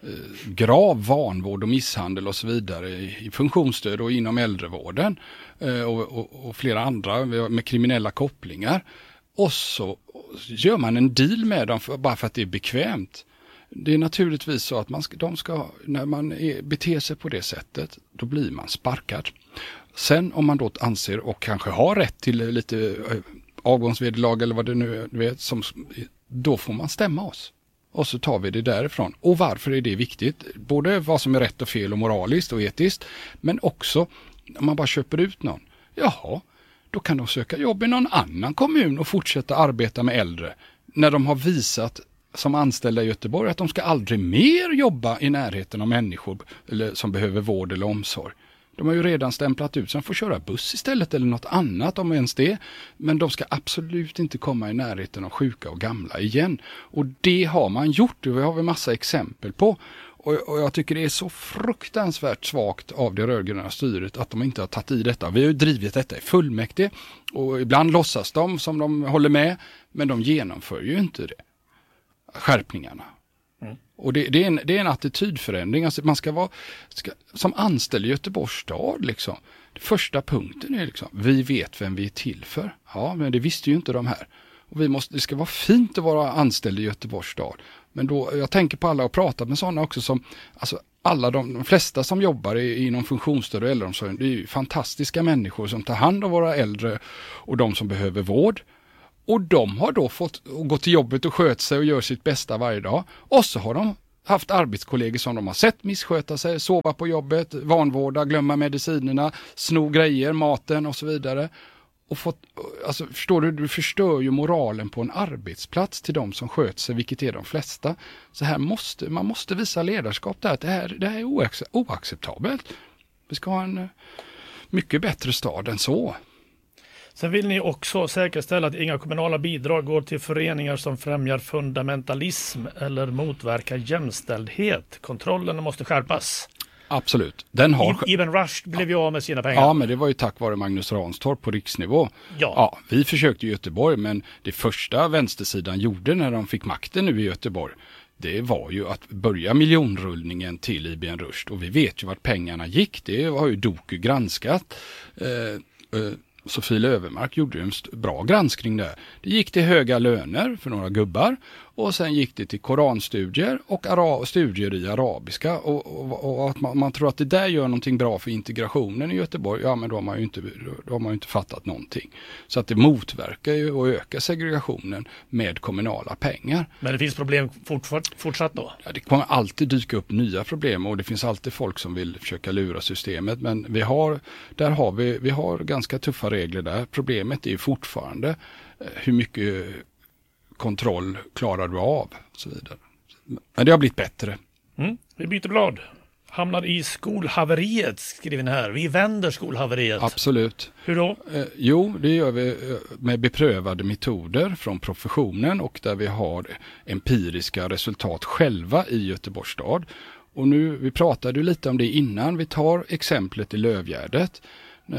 grav vanvård och misshandel och så vidare i, i funktionsstöd och inom äldrevården eh, och, och, och flera andra med kriminella kopplingar. Och så gör man en deal med dem för, bara för att det är bekvämt. Det är naturligtvis så att man ska, de ska, när man är, beter sig på det sättet, då blir man sparkad. Sen om man då anser och kanske har rätt till lite avgångsvederlag eller vad det nu är, vet, som, då får man stämma oss. Och så tar vi det därifrån. Och varför är det viktigt? Både vad som är rätt och fel och moraliskt och etiskt, men också om man bara köper ut någon. Jaha. Då kan de söka jobb i någon annan kommun och fortsätta arbeta med äldre. När de har visat som anställda i Göteborg att de ska aldrig mer jobba i närheten av människor eller, som behöver vård eller omsorg. De har ju redan stämplat ut så de får köra buss istället eller något annat om ens det. Men de ska absolut inte komma i närheten av sjuka och gamla igen. Och det har man gjort, och vi har vi massa exempel på. Och, och jag tycker det är så fruktansvärt svagt av det rödgröna styret att de inte har tagit i detta. Vi har ju drivit detta i fullmäktige och ibland låtsas de som de håller med, men de genomför ju inte det. Skärpningarna. Mm. Och det, det, är en, det är en attitydförändring. Alltså man ska vara, ska, som anställd i Göteborgs stad liksom. Första punkten är liksom, vi vet vem vi är till för. Ja, men det visste ju inte de här. Och vi måste, det ska vara fint att vara anställd i Göteborgs stad. Men då, jag tänker på alla och pratat med sådana också som, alltså alla de, de flesta som jobbar i, inom funktionsstöd och äldreomsorg, det är ju fantastiska människor som tar hand om våra äldre och de som behöver vård. Och de har då fått gå till jobbet och sköta sig och göra sitt bästa varje dag. Och så har de haft arbetskollegor som de har sett missköta sig, sova på jobbet, vanvårda, glömma medicinerna, sno grejer, maten och så vidare. Och fått, alltså förstår du, du förstör ju moralen på en arbetsplats till de som sköter sig, vilket är de flesta. Så här måste, man måste visa ledarskap där, att det här, det här är oac- oacceptabelt. Vi ska ha en mycket bättre stad än så. Sen vill ni också säkerställa att inga kommunala bidrag går till föreningar som främjar fundamentalism eller motverkar jämställdhet. Kontrollen måste skärpas. Absolut. Den har... Ibn Rushd blev ju av med sina pengar. Ja, men det var ju tack vare Magnus Ranstorp på riksnivå. Ja. Ja, vi försökte i Göteborg, men det första vänstersidan gjorde när de fick makten nu i Göteborg, det var ju att börja miljonrullningen till Ibn Rushd. Och vi vet ju vart pengarna gick. Det har ju Doku granskat. Eh, eh, Sofie Löfvenmark gjorde ju en bra granskning där. Det gick till höga löner för några gubbar och sen gick det till koranstudier och ara- studier i arabiska och, och, och att man, man tror att det där gör någonting bra för integrationen i Göteborg, ja men då har man ju inte, då har man ju inte fattat någonting. Så att det motverkar ju och ökar segregationen med kommunala pengar. Men det finns problem fortsatt, fortsatt då? Ja, det kommer alltid dyka upp nya problem och det finns alltid folk som vill försöka lura systemet, men vi har, där har vi, vi har ganska tuffa regler där. Problemet är ju fortfarande hur mycket kontroll klarar du av och så vidare. Men det har blivit bättre. Mm. Vi byter blad. Hamnar i skolhaveriet, skriver ni här. Vi vänder skolhaveriet. Absolut. Hur då? Eh, jo, det gör vi med beprövade metoder från professionen och där vi har empiriska resultat själva i Göteborgs stad. Och nu, vi pratade ju lite om det innan. Vi tar exemplet i Lövgärdet.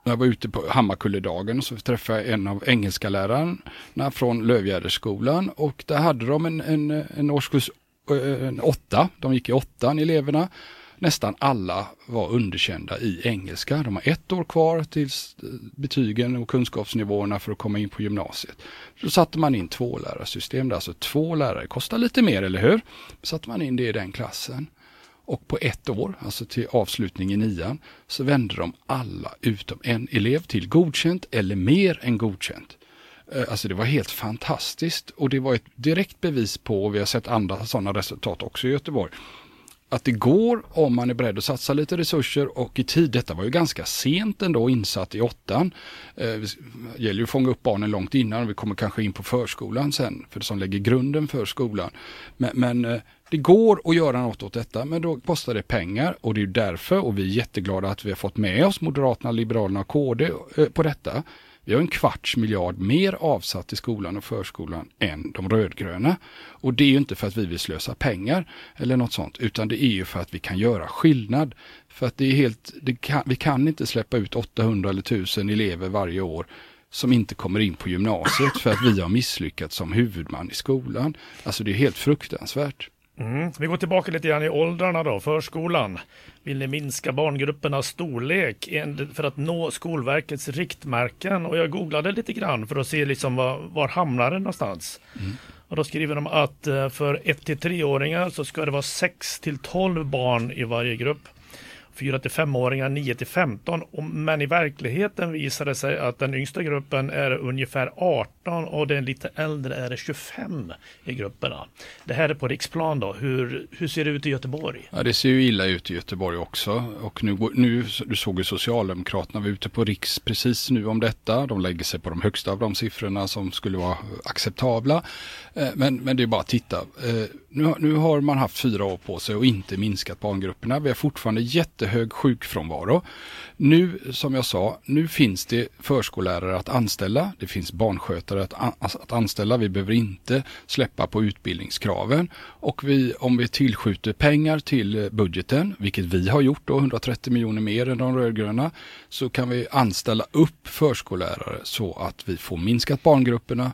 när jag var ute på Hammarkulledagen så träffade jag en av engelska lärarna från Lövgärdeskolan och där hade de en, en, en årskurs en åtta, de gick i åttan eleverna. Nästan alla var underkända i engelska. De har ett år kvar till betygen och kunskapsnivåerna för att komma in på gymnasiet. Då satte man in två lärarsystem, alltså två lärare kostar lite mer, eller hur? Så satte man in det i den klassen. Och på ett år, alltså till avslutning i nian, så vände de alla utom en elev till godkänt eller mer än godkänt. Alltså det var helt fantastiskt och det var ett direkt bevis på, och vi har sett andra sådana resultat också i Göteborg, att det går om man är beredd att satsa lite resurser och i tid. Detta var ju ganska sent ändå insatt i åttan. Eh, det gäller ju att fånga upp barnen långt innan och vi kommer kanske in på förskolan sen, för det som lägger grunden för skolan. Men, men eh, det går att göra något åt detta, men då kostar det pengar och det är därför, och vi är jätteglada att vi har fått med oss Moderaterna, Liberalerna och K D eh, på detta. Vi har en kvarts miljard mer avsatt i skolan och förskolan än de rödgröna. Och det är ju inte för att vi vill slösa pengar eller något sånt, utan det är ju för att vi kan göra skillnad. För att det är helt, det kan, vi kan inte släppa ut åttahundra eller tusen elever varje år som inte kommer in på gymnasiet för att vi har misslyckats som huvudman i skolan. Alltså det är helt fruktansvärt. Mm. Vi går tillbaka lite grann i åldrarna då, förskolan. Vill ni minska barngruppernas storlek för att nå Skolverkets riktmärken? Och jag googlade lite grann för att se liksom var, var hamnar det någonstans. Mm. Och då skriver de att för ett till tre-åringar så ska det vara sex till tolv barn i varje grupp. fyra till fem-åringar nio till femton, men i verkligheten visar det sig att den yngsta gruppen är ungefär arton och den lite äldre är tjugofem i grupperna. Det här är på riksplan då. Hur, hur ser det ut i Göteborg? Ja, det ser ju illa ut i Göteborg också. Och nu, nu du såg ju Socialdemokraterna var ute på riks precis nu om detta. De lägger sig på de högsta av de siffrorna som skulle vara acceptabla. Men, men det är bara att titta. Nu, nu har man haft fyra år på sig och inte minskat barngrupperna. Vi har fortfarande jättehög sjukfrånvaro. Nu, som jag sa, nu finns det förskollärare att anställa. Det finns barnskötare att, an- att anställa. Vi behöver inte släppa på utbildningskraven. Och vi, om vi tillskjuter pengar till budgeten, vilket vi har gjort då, hundratrettio miljoner mer än de rödgröna, så kan vi anställa upp förskollärare så att vi får minskat barngrupperna.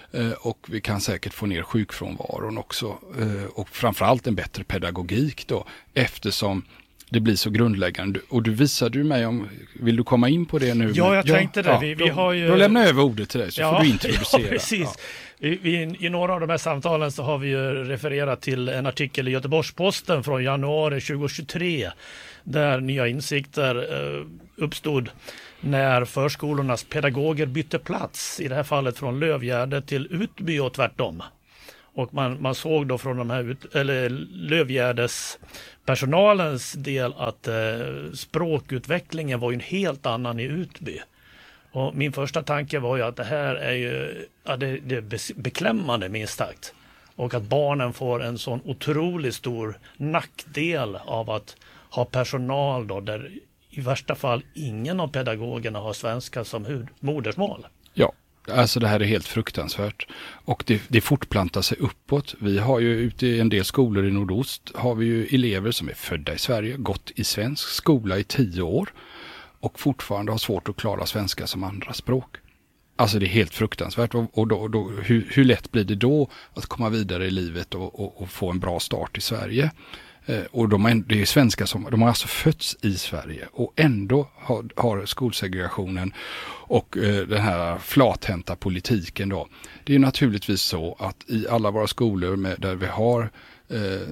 Och vi kan säkert få ner sjukfrånvaron också. Och framförallt en bättre pedagogik då. Eftersom det blir så grundläggande. Och du visade ju mig om, vill du komma in på det nu? Ja, jag tänkte ja, det. Vi, vi har ju... Då lämnar jag över ordet till dig så ja, får du introducera. Ja, precis. Ja. Vi, vi, I några av de här samtalen så har vi ju refererat till en artikel i Göteborgs-Posten från januari tjugohundratjugotre där nya insikter eh, uppstod när förskolornas pedagoger bytte plats, i det här fallet från Lövgärde till Utby och tvärtom. Och man, man såg då från de här ut, eller Lövgärdes personalens del att eh, språkutvecklingen var ju en helt annan i Utby. Och min första tanke var ju att det här är ju ja, det, det är beklämmande minst sagt. Och att barnen får en sån otroligt stor nackdel av att ha personal då där i värsta fall ingen av pedagogerna har svenska som modersmål. Ja, alltså det här är helt fruktansvärt. Och det, det fortplantar sig uppåt. Vi har ju ute i en del skolor i nordost har vi ju elever som är födda i Sverige, gått i svensk skola i tio år och fortfarande har svårt att klara svenska som andra språk. Alltså det är helt fruktansvärt. Och, och då, då, hur, hur lätt blir det då att komma vidare i livet och, och, och få en bra start i Sverige? Och de är, det är svenskar som de har alltså fötts i Sverige och ändå har, har skolsegregationen och eh, den här flathänta politiken då. Det är naturligtvis så att i alla våra skolor med, där vi har eh,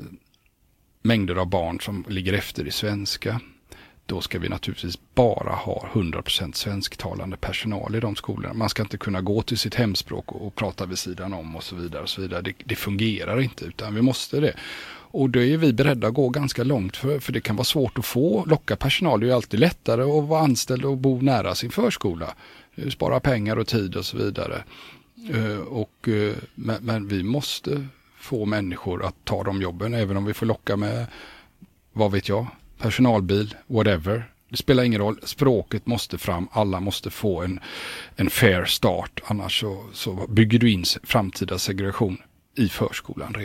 mängder av barn som ligger efter i svenska, då ska vi naturligtvis bara ha hundra procent svensktalande personal i de skolorna. Man ska inte kunna gå till sitt hemspråk och, och prata vid sidan om och så vidare. Och så vidare. Det, det fungerar inte utan vi måste det. Och då är vi beredda att gå ganska långt för, för det kan vara svårt att få locka personal. Det är ju alltid lättare att vara anställd och bo nära sin förskola. Spara pengar och tid och så vidare. Uh, och, uh, men, men vi måste få människor att ta de jobben även om vi får locka med, vad vet jag, personalbil, whatever. Det spelar ingen roll. Språket måste fram. Alla måste få en, en fair start. Annars så, så bygger du in framtida segregation i förskolan redan.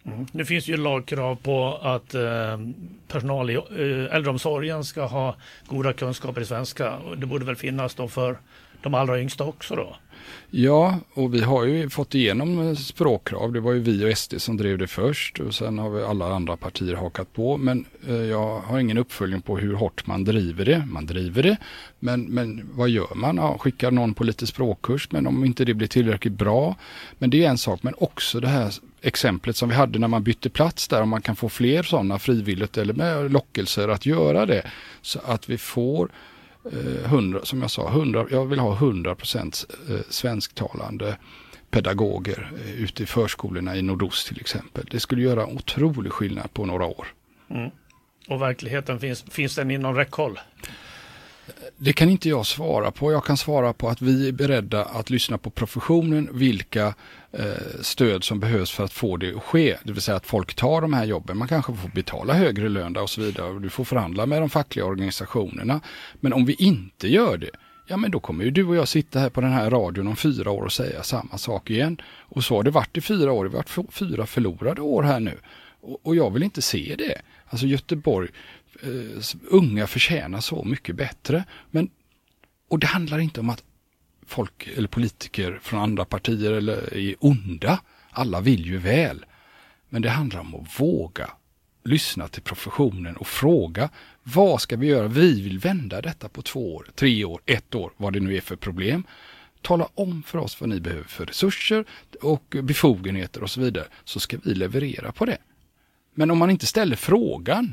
Mm. Nu finns ju lagkrav på att eh, personal i eh, äldreomsorgen ska ha goda kunskaper i svenska. Det borde väl finnas då för de allra yngsta också då? Ja, och vi har ju fått igenom språkkrav. Det var ju vi och S D som drev det först och sen har vi alla andra partier hakat på. Men eh, jag har ingen uppföljning på hur hårt man driver det. Man driver det, men, men vad gör man? Ja, skickar någon på lite språkkurs, men om inte det blir tillräckligt bra. Men det är en sak, men också det här exemplet som vi hade när man bytte plats där, om man kan få fler sådana frivilligt eller med lockelser att göra det. Så att vi får hundra, som jag sa, hundra, jag vill ha hundra procent svensktalande pedagoger ute i förskolorna i nordost till exempel. Det skulle göra otrolig skillnad på några år. Mm. Och verkligheten, finns, finns den inom räckhåll? Det kan inte jag svara på. Jag kan svara på att vi är beredda att lyssna på professionen, vilka eh, stöd som behövs för att få det att ske. Det vill säga att folk tar de här jobben. Man kanske får betala högre lön och så vidare. Och du får förhandla med de fackliga organisationerna. Men om vi inte gör det, ja men då kommer ju du och jag sitta här på den här radion om fyra år och säga samma sak igen. Och så har det varit i fyra år. Det har varit fyra förlorade år här nu. Och, och jag vill inte se det. Alltså Göteborg, Uh, unga förtjänar så mycket bättre. Men, och det handlar inte om att folk eller politiker från andra partier eller är onda. Alla vill ju väl. Men det handlar om att våga lyssna till professionen och fråga, vad ska vi göra? Vi vill vända detta på två år, tre år, ett år, vad det nu är för problem. Tala om för oss vad ni behöver för resurser och befogenheter och så vidare, så ska vi leverera på det. Men om man inte ställer frågan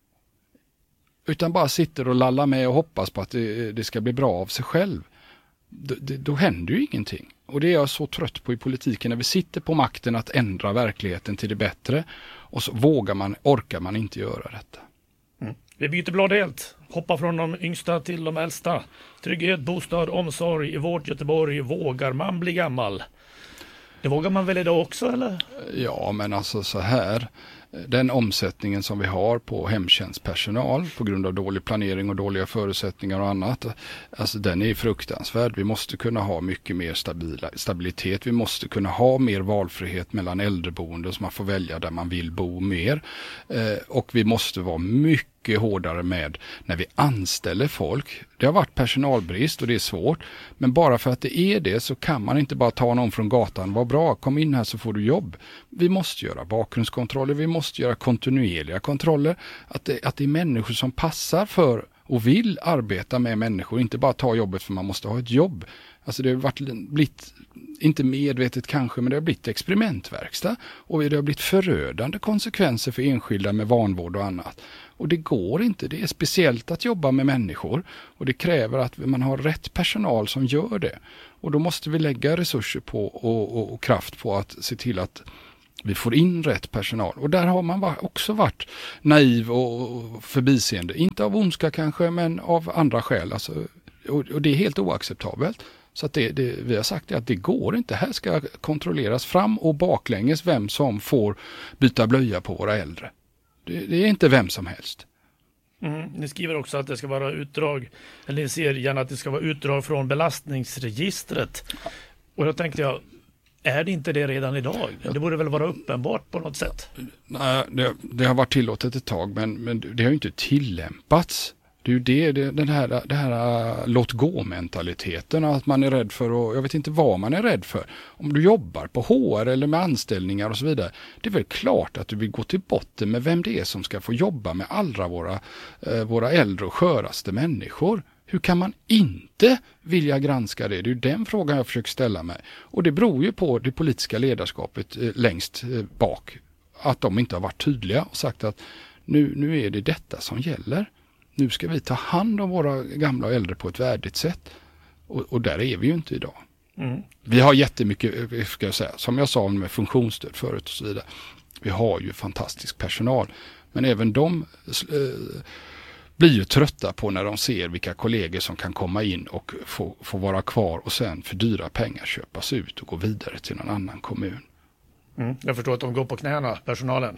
utan bara sitter och lallar med och hoppas på att det, det ska bli bra av sig själv, då, det, då händer ju ingenting. Och det är jag så trött på i politiken, när vi sitter på makten att ändra verkligheten till det bättre och så vågar man, orkar man inte göra detta. Mm. Vi byter blad helt. Hoppa från de yngsta till de äldsta. Trygghet, bostad, omsorg i vårt Göteborg. Vågar man bli gammal? Det vågar man väl idag också, eller? Ja, men alltså så här. Den omsättningen som vi har på hemtjänstpersonal på grund av dålig planering och dåliga förutsättningar och annat, alltså den är fruktansvärd. Vi måste kunna ha mycket mer stabila, stabilitet. Vi måste kunna ha mer valfrihet mellan äldreboenden så man får välja där man vill bo mer. Eh, och vi måste vara mycket hårdare med när vi anställer folk. Det har varit personalbrist och det är svårt, men bara för att det är det så kan man inte bara ta någon från gatan. Vad bra, kom in här så får du jobb. Vi måste göra bakgrundskontroller, vi måste göra kontinuerliga kontroller. Att det, att det är människor som passar för och vill arbeta med människor, inte bara ta jobbet för man måste ha ett jobb. Alltså det har varit, blivit, inte medvetet kanske, men det har blivit experimentverkstad och det har blivit förödande konsekvenser för enskilda med vanvård och annat. Och det går inte, det är speciellt att jobba med människor och det kräver att man har rätt personal som gör det. Och då måste vi lägga resurser på och, och, och kraft på att se till att vi får in rätt personal. Och där har man också varit naiv och förbiseende. Inte av ondska kanske, men av andra skäl. Alltså, och, och det är helt oacceptabelt. Så att det, det, vi har sagt att det går inte. Här ska kontrolleras fram och baklänges vem som får byta blöja på våra äldre. Det, det är inte vem som helst. Mm, ni skriver också att det ska vara utdrag, eller ni ser gärna att det ska vara utdrag från belastningsregistret. Och då tänkte jag, är det inte det redan idag? Det borde väl vara uppenbart på något sätt? Nej, det, det har varit tillåtet ett tag, men, men det har ju inte tillämpats. Det är ju det, det, den här, det här låt gå-mentaliteten, att man är rädd för, och jag vet inte vad man är rädd för. Om du jobbar på H R eller med anställningar och så vidare, det är väl klart att du vill gå till botten med vem det är som ska få jobba med alla våra, eh, våra äldre och sköraste människor. Hur kan man inte vilja granska det? Det är ju den frågan jag försöker ställa mig. Och det beror ju på det politiska ledarskapet eh, längst eh, bak. Att de inte har varit tydliga och sagt att nu, nu är det detta som gäller. Nu ska vi ta hand om våra gamla och äldre på ett värdigt sätt. Och, och där är vi ju inte idag. Mm. Vi har jättemycket, ska jag säga, som jag sa med funktionsstöd förut och så vidare. Vi har ju fantastisk personal. Men även de eh, blir ju trötta på när de ser vilka kollegor som kan komma in och få, få vara kvar och sen för dyra pengar köpas ut och gå vidare till någon annan kommun. Mm. Jag förstår att de går på knäna, personalen.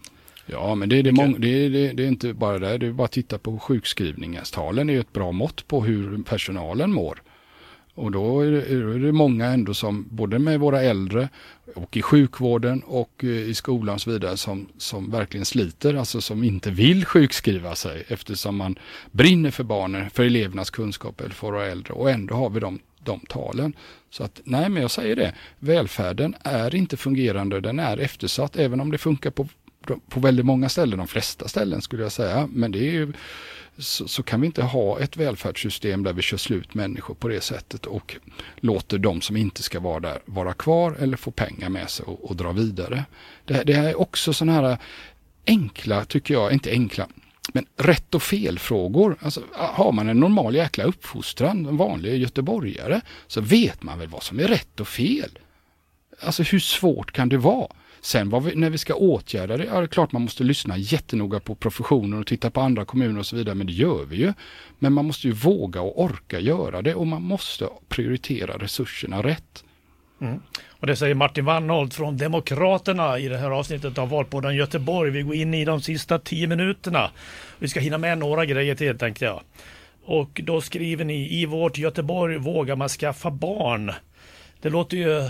Ja, men det är, det, mång- det, är, det, det är inte bara det. Det är bara att titta på sjukskrivningstalen. Det är ett bra mått på hur personalen mår. Och då är det, är det många ändå som, både med våra äldre och i sjukvården och i skolan och så vidare, som, som verkligen sliter, alltså som inte vill sjukskriva sig eftersom man brinner för barnen, för elevernas kunskap eller för våra äldre, och ändå har vi de, de talen. Så att, nej men jag säger det, välfärden är inte fungerande, den är eftersatt, även om det funkar på, på väldigt många ställen, de flesta ställen skulle jag säga, men det är ju Så, så kan vi inte ha ett välfärdssystem där vi kör slut människor på det sättet och låter de som inte ska vara där vara kvar eller få pengar med sig och, och dra vidare. Det, det här är också sådana här enkla, tycker jag, inte enkla, men rätt och fel-frågor. Alltså, har man en normal jäkla uppfostran, en vanlig göteborgare, så vet man väl vad som är rätt och fel. Alltså hur svårt kan det vara? Sen vad vi, när vi ska åtgärda det, ja, det är klart man måste lyssna jättenoga på professionen och titta på andra kommuner och så vidare, men det gör vi ju. Men man måste ju våga och orka göra det, och man måste prioritera resurserna rätt. Mm. Och det säger Martin Wannholt från Demokraterna i det här avsnittet av Valpodden Göteborg. Vi går in i de sista tio minuterna. Vi ska hinna med några grejer till, tänkte jag. Och då skriver ni: i vårt Göteborg vågar man skaffa barn. Det låter ju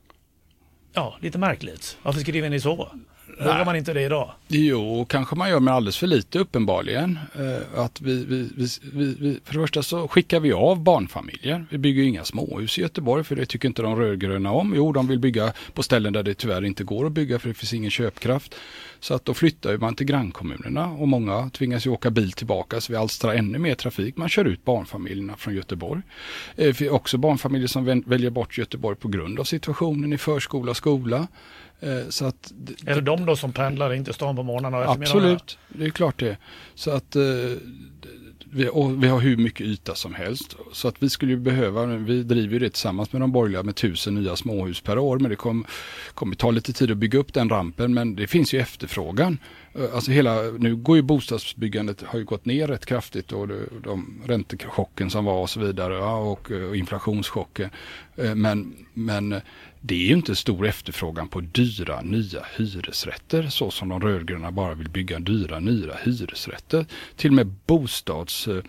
ja, lite märkligt. Varför skriver ni så? Vågar man inte det idag? Jo, kanske man gör, med alldeles för lite uppenbarligen. Eh, att vi, vi, vi, vi, vi, för det första så skickar vi av barnfamiljer. Vi bygger inga småhus i Göteborg, för det tycker inte de rödgröna om. Jo, de vill bygga på ställen där det tyvärr inte går att bygga, för det finns ingen köpkraft. Så att då flyttar man till grannkommunerna, och många tvingas ju åka bil tillbaka, så vi alstrar ännu mer trafik. Man kör ut barnfamiljerna från Göteborg. Eh, för också barnfamiljer som väljer bort Göteborg på grund av situationen i förskola och skola. Så att, är det de då som pendlar in till stan på morgonen och eftermiddagen? Absolut, det är klart det. Så att vi, och vi har hur mycket yta som helst. Så att vi skulle ju behöva, vi driver ju det tillsammans med de borgerliga med tusen nya småhus per år. Men det kommer kom ta lite tid att bygga upp den rampen, men det finns ju efterfrågan. Alltså hela, nu går ju bostadsbyggandet, har ju gått ner rätt kraftigt, och de, de räntechocken som var och så vidare, ja, och, och inflationschocken. Men, men det är ju inte stor efterfrågan på dyra nya hyresrätter, så som de rödgröna bara vill bygga dyra nya hyresrätter. Till och med bostads, eh,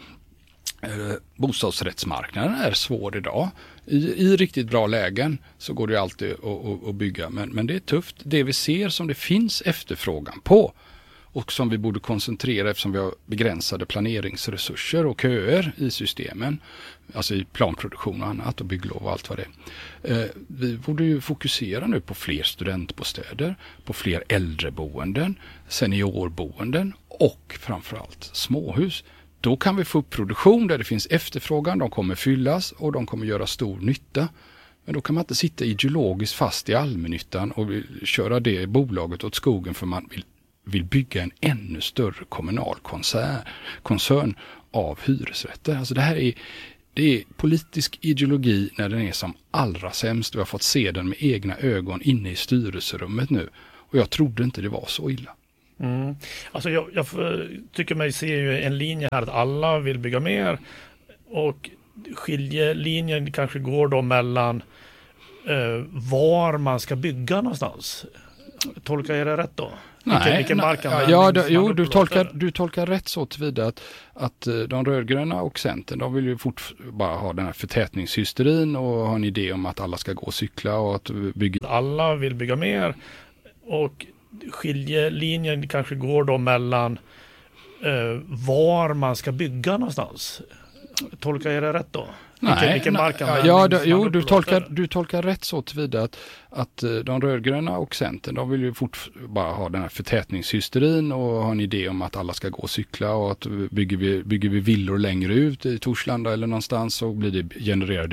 bostadsrättsmarknaden är svår idag. I, I riktigt bra lägen så går det alltid att, att, att bygga, men, men det är tufft. Det vi ser som det finns efterfrågan på, och som vi borde koncentrera eftersom vi har begränsade planeringsresurser och köer i systemen, alltså i planproduktion och annat och bygglov och allt vad det är. Eh, vi borde ju fokusera nu på fler studentbostäder, på fler äldreboenden, seniorboenden och framförallt småhus. Då kan vi få upp produktion där det finns efterfrågan, de kommer fyllas och de kommer göra stor nytta. Men då kan man inte sitta ideologiskt fast i allmännyttan och köra det bolaget åt skogen, för man vill vill bygga en ännu större kommunal koncern, koncern av hyresrätter. Alltså det här är, det är politisk ideologi när den är som allra sämst. Vi har fått se den med egna ögon inne i styrelserummet nu. Och jag trodde inte det var så illa. Mm. Alltså jag, jag tycker mig se ju en linje här att alla vill bygga mer, och skiljelinjen kanske går då mellan eh, var man ska bygga någonstans. Tolkar jag det rätt då? Nej, vilken nej mark ja, det, jo, du tolkar, du tolkar rätt så tillvida att, att de rödgröna och Centern, de vill ju fort bara ha den här förtätningshysterin och ha en idé om att alla ska gå och cykla och att bygga. Alla vill bygga mer, och skiljelinjen kanske går då mellan eh, var man ska bygga någonstans. Tolkar jag det rätt då? Nej, vilken, vilken nej, mark ja, det, jo, du tolkar, du tolkar rätt så tillvida att, att de rödgröna och Centern, de vill ju fort bara ha den här förtätningshysterin och ha en idé om att alla ska gå och cykla, och att bygger vi, bygger vi villor längre ut i Torslanda eller någonstans, så blir det genererade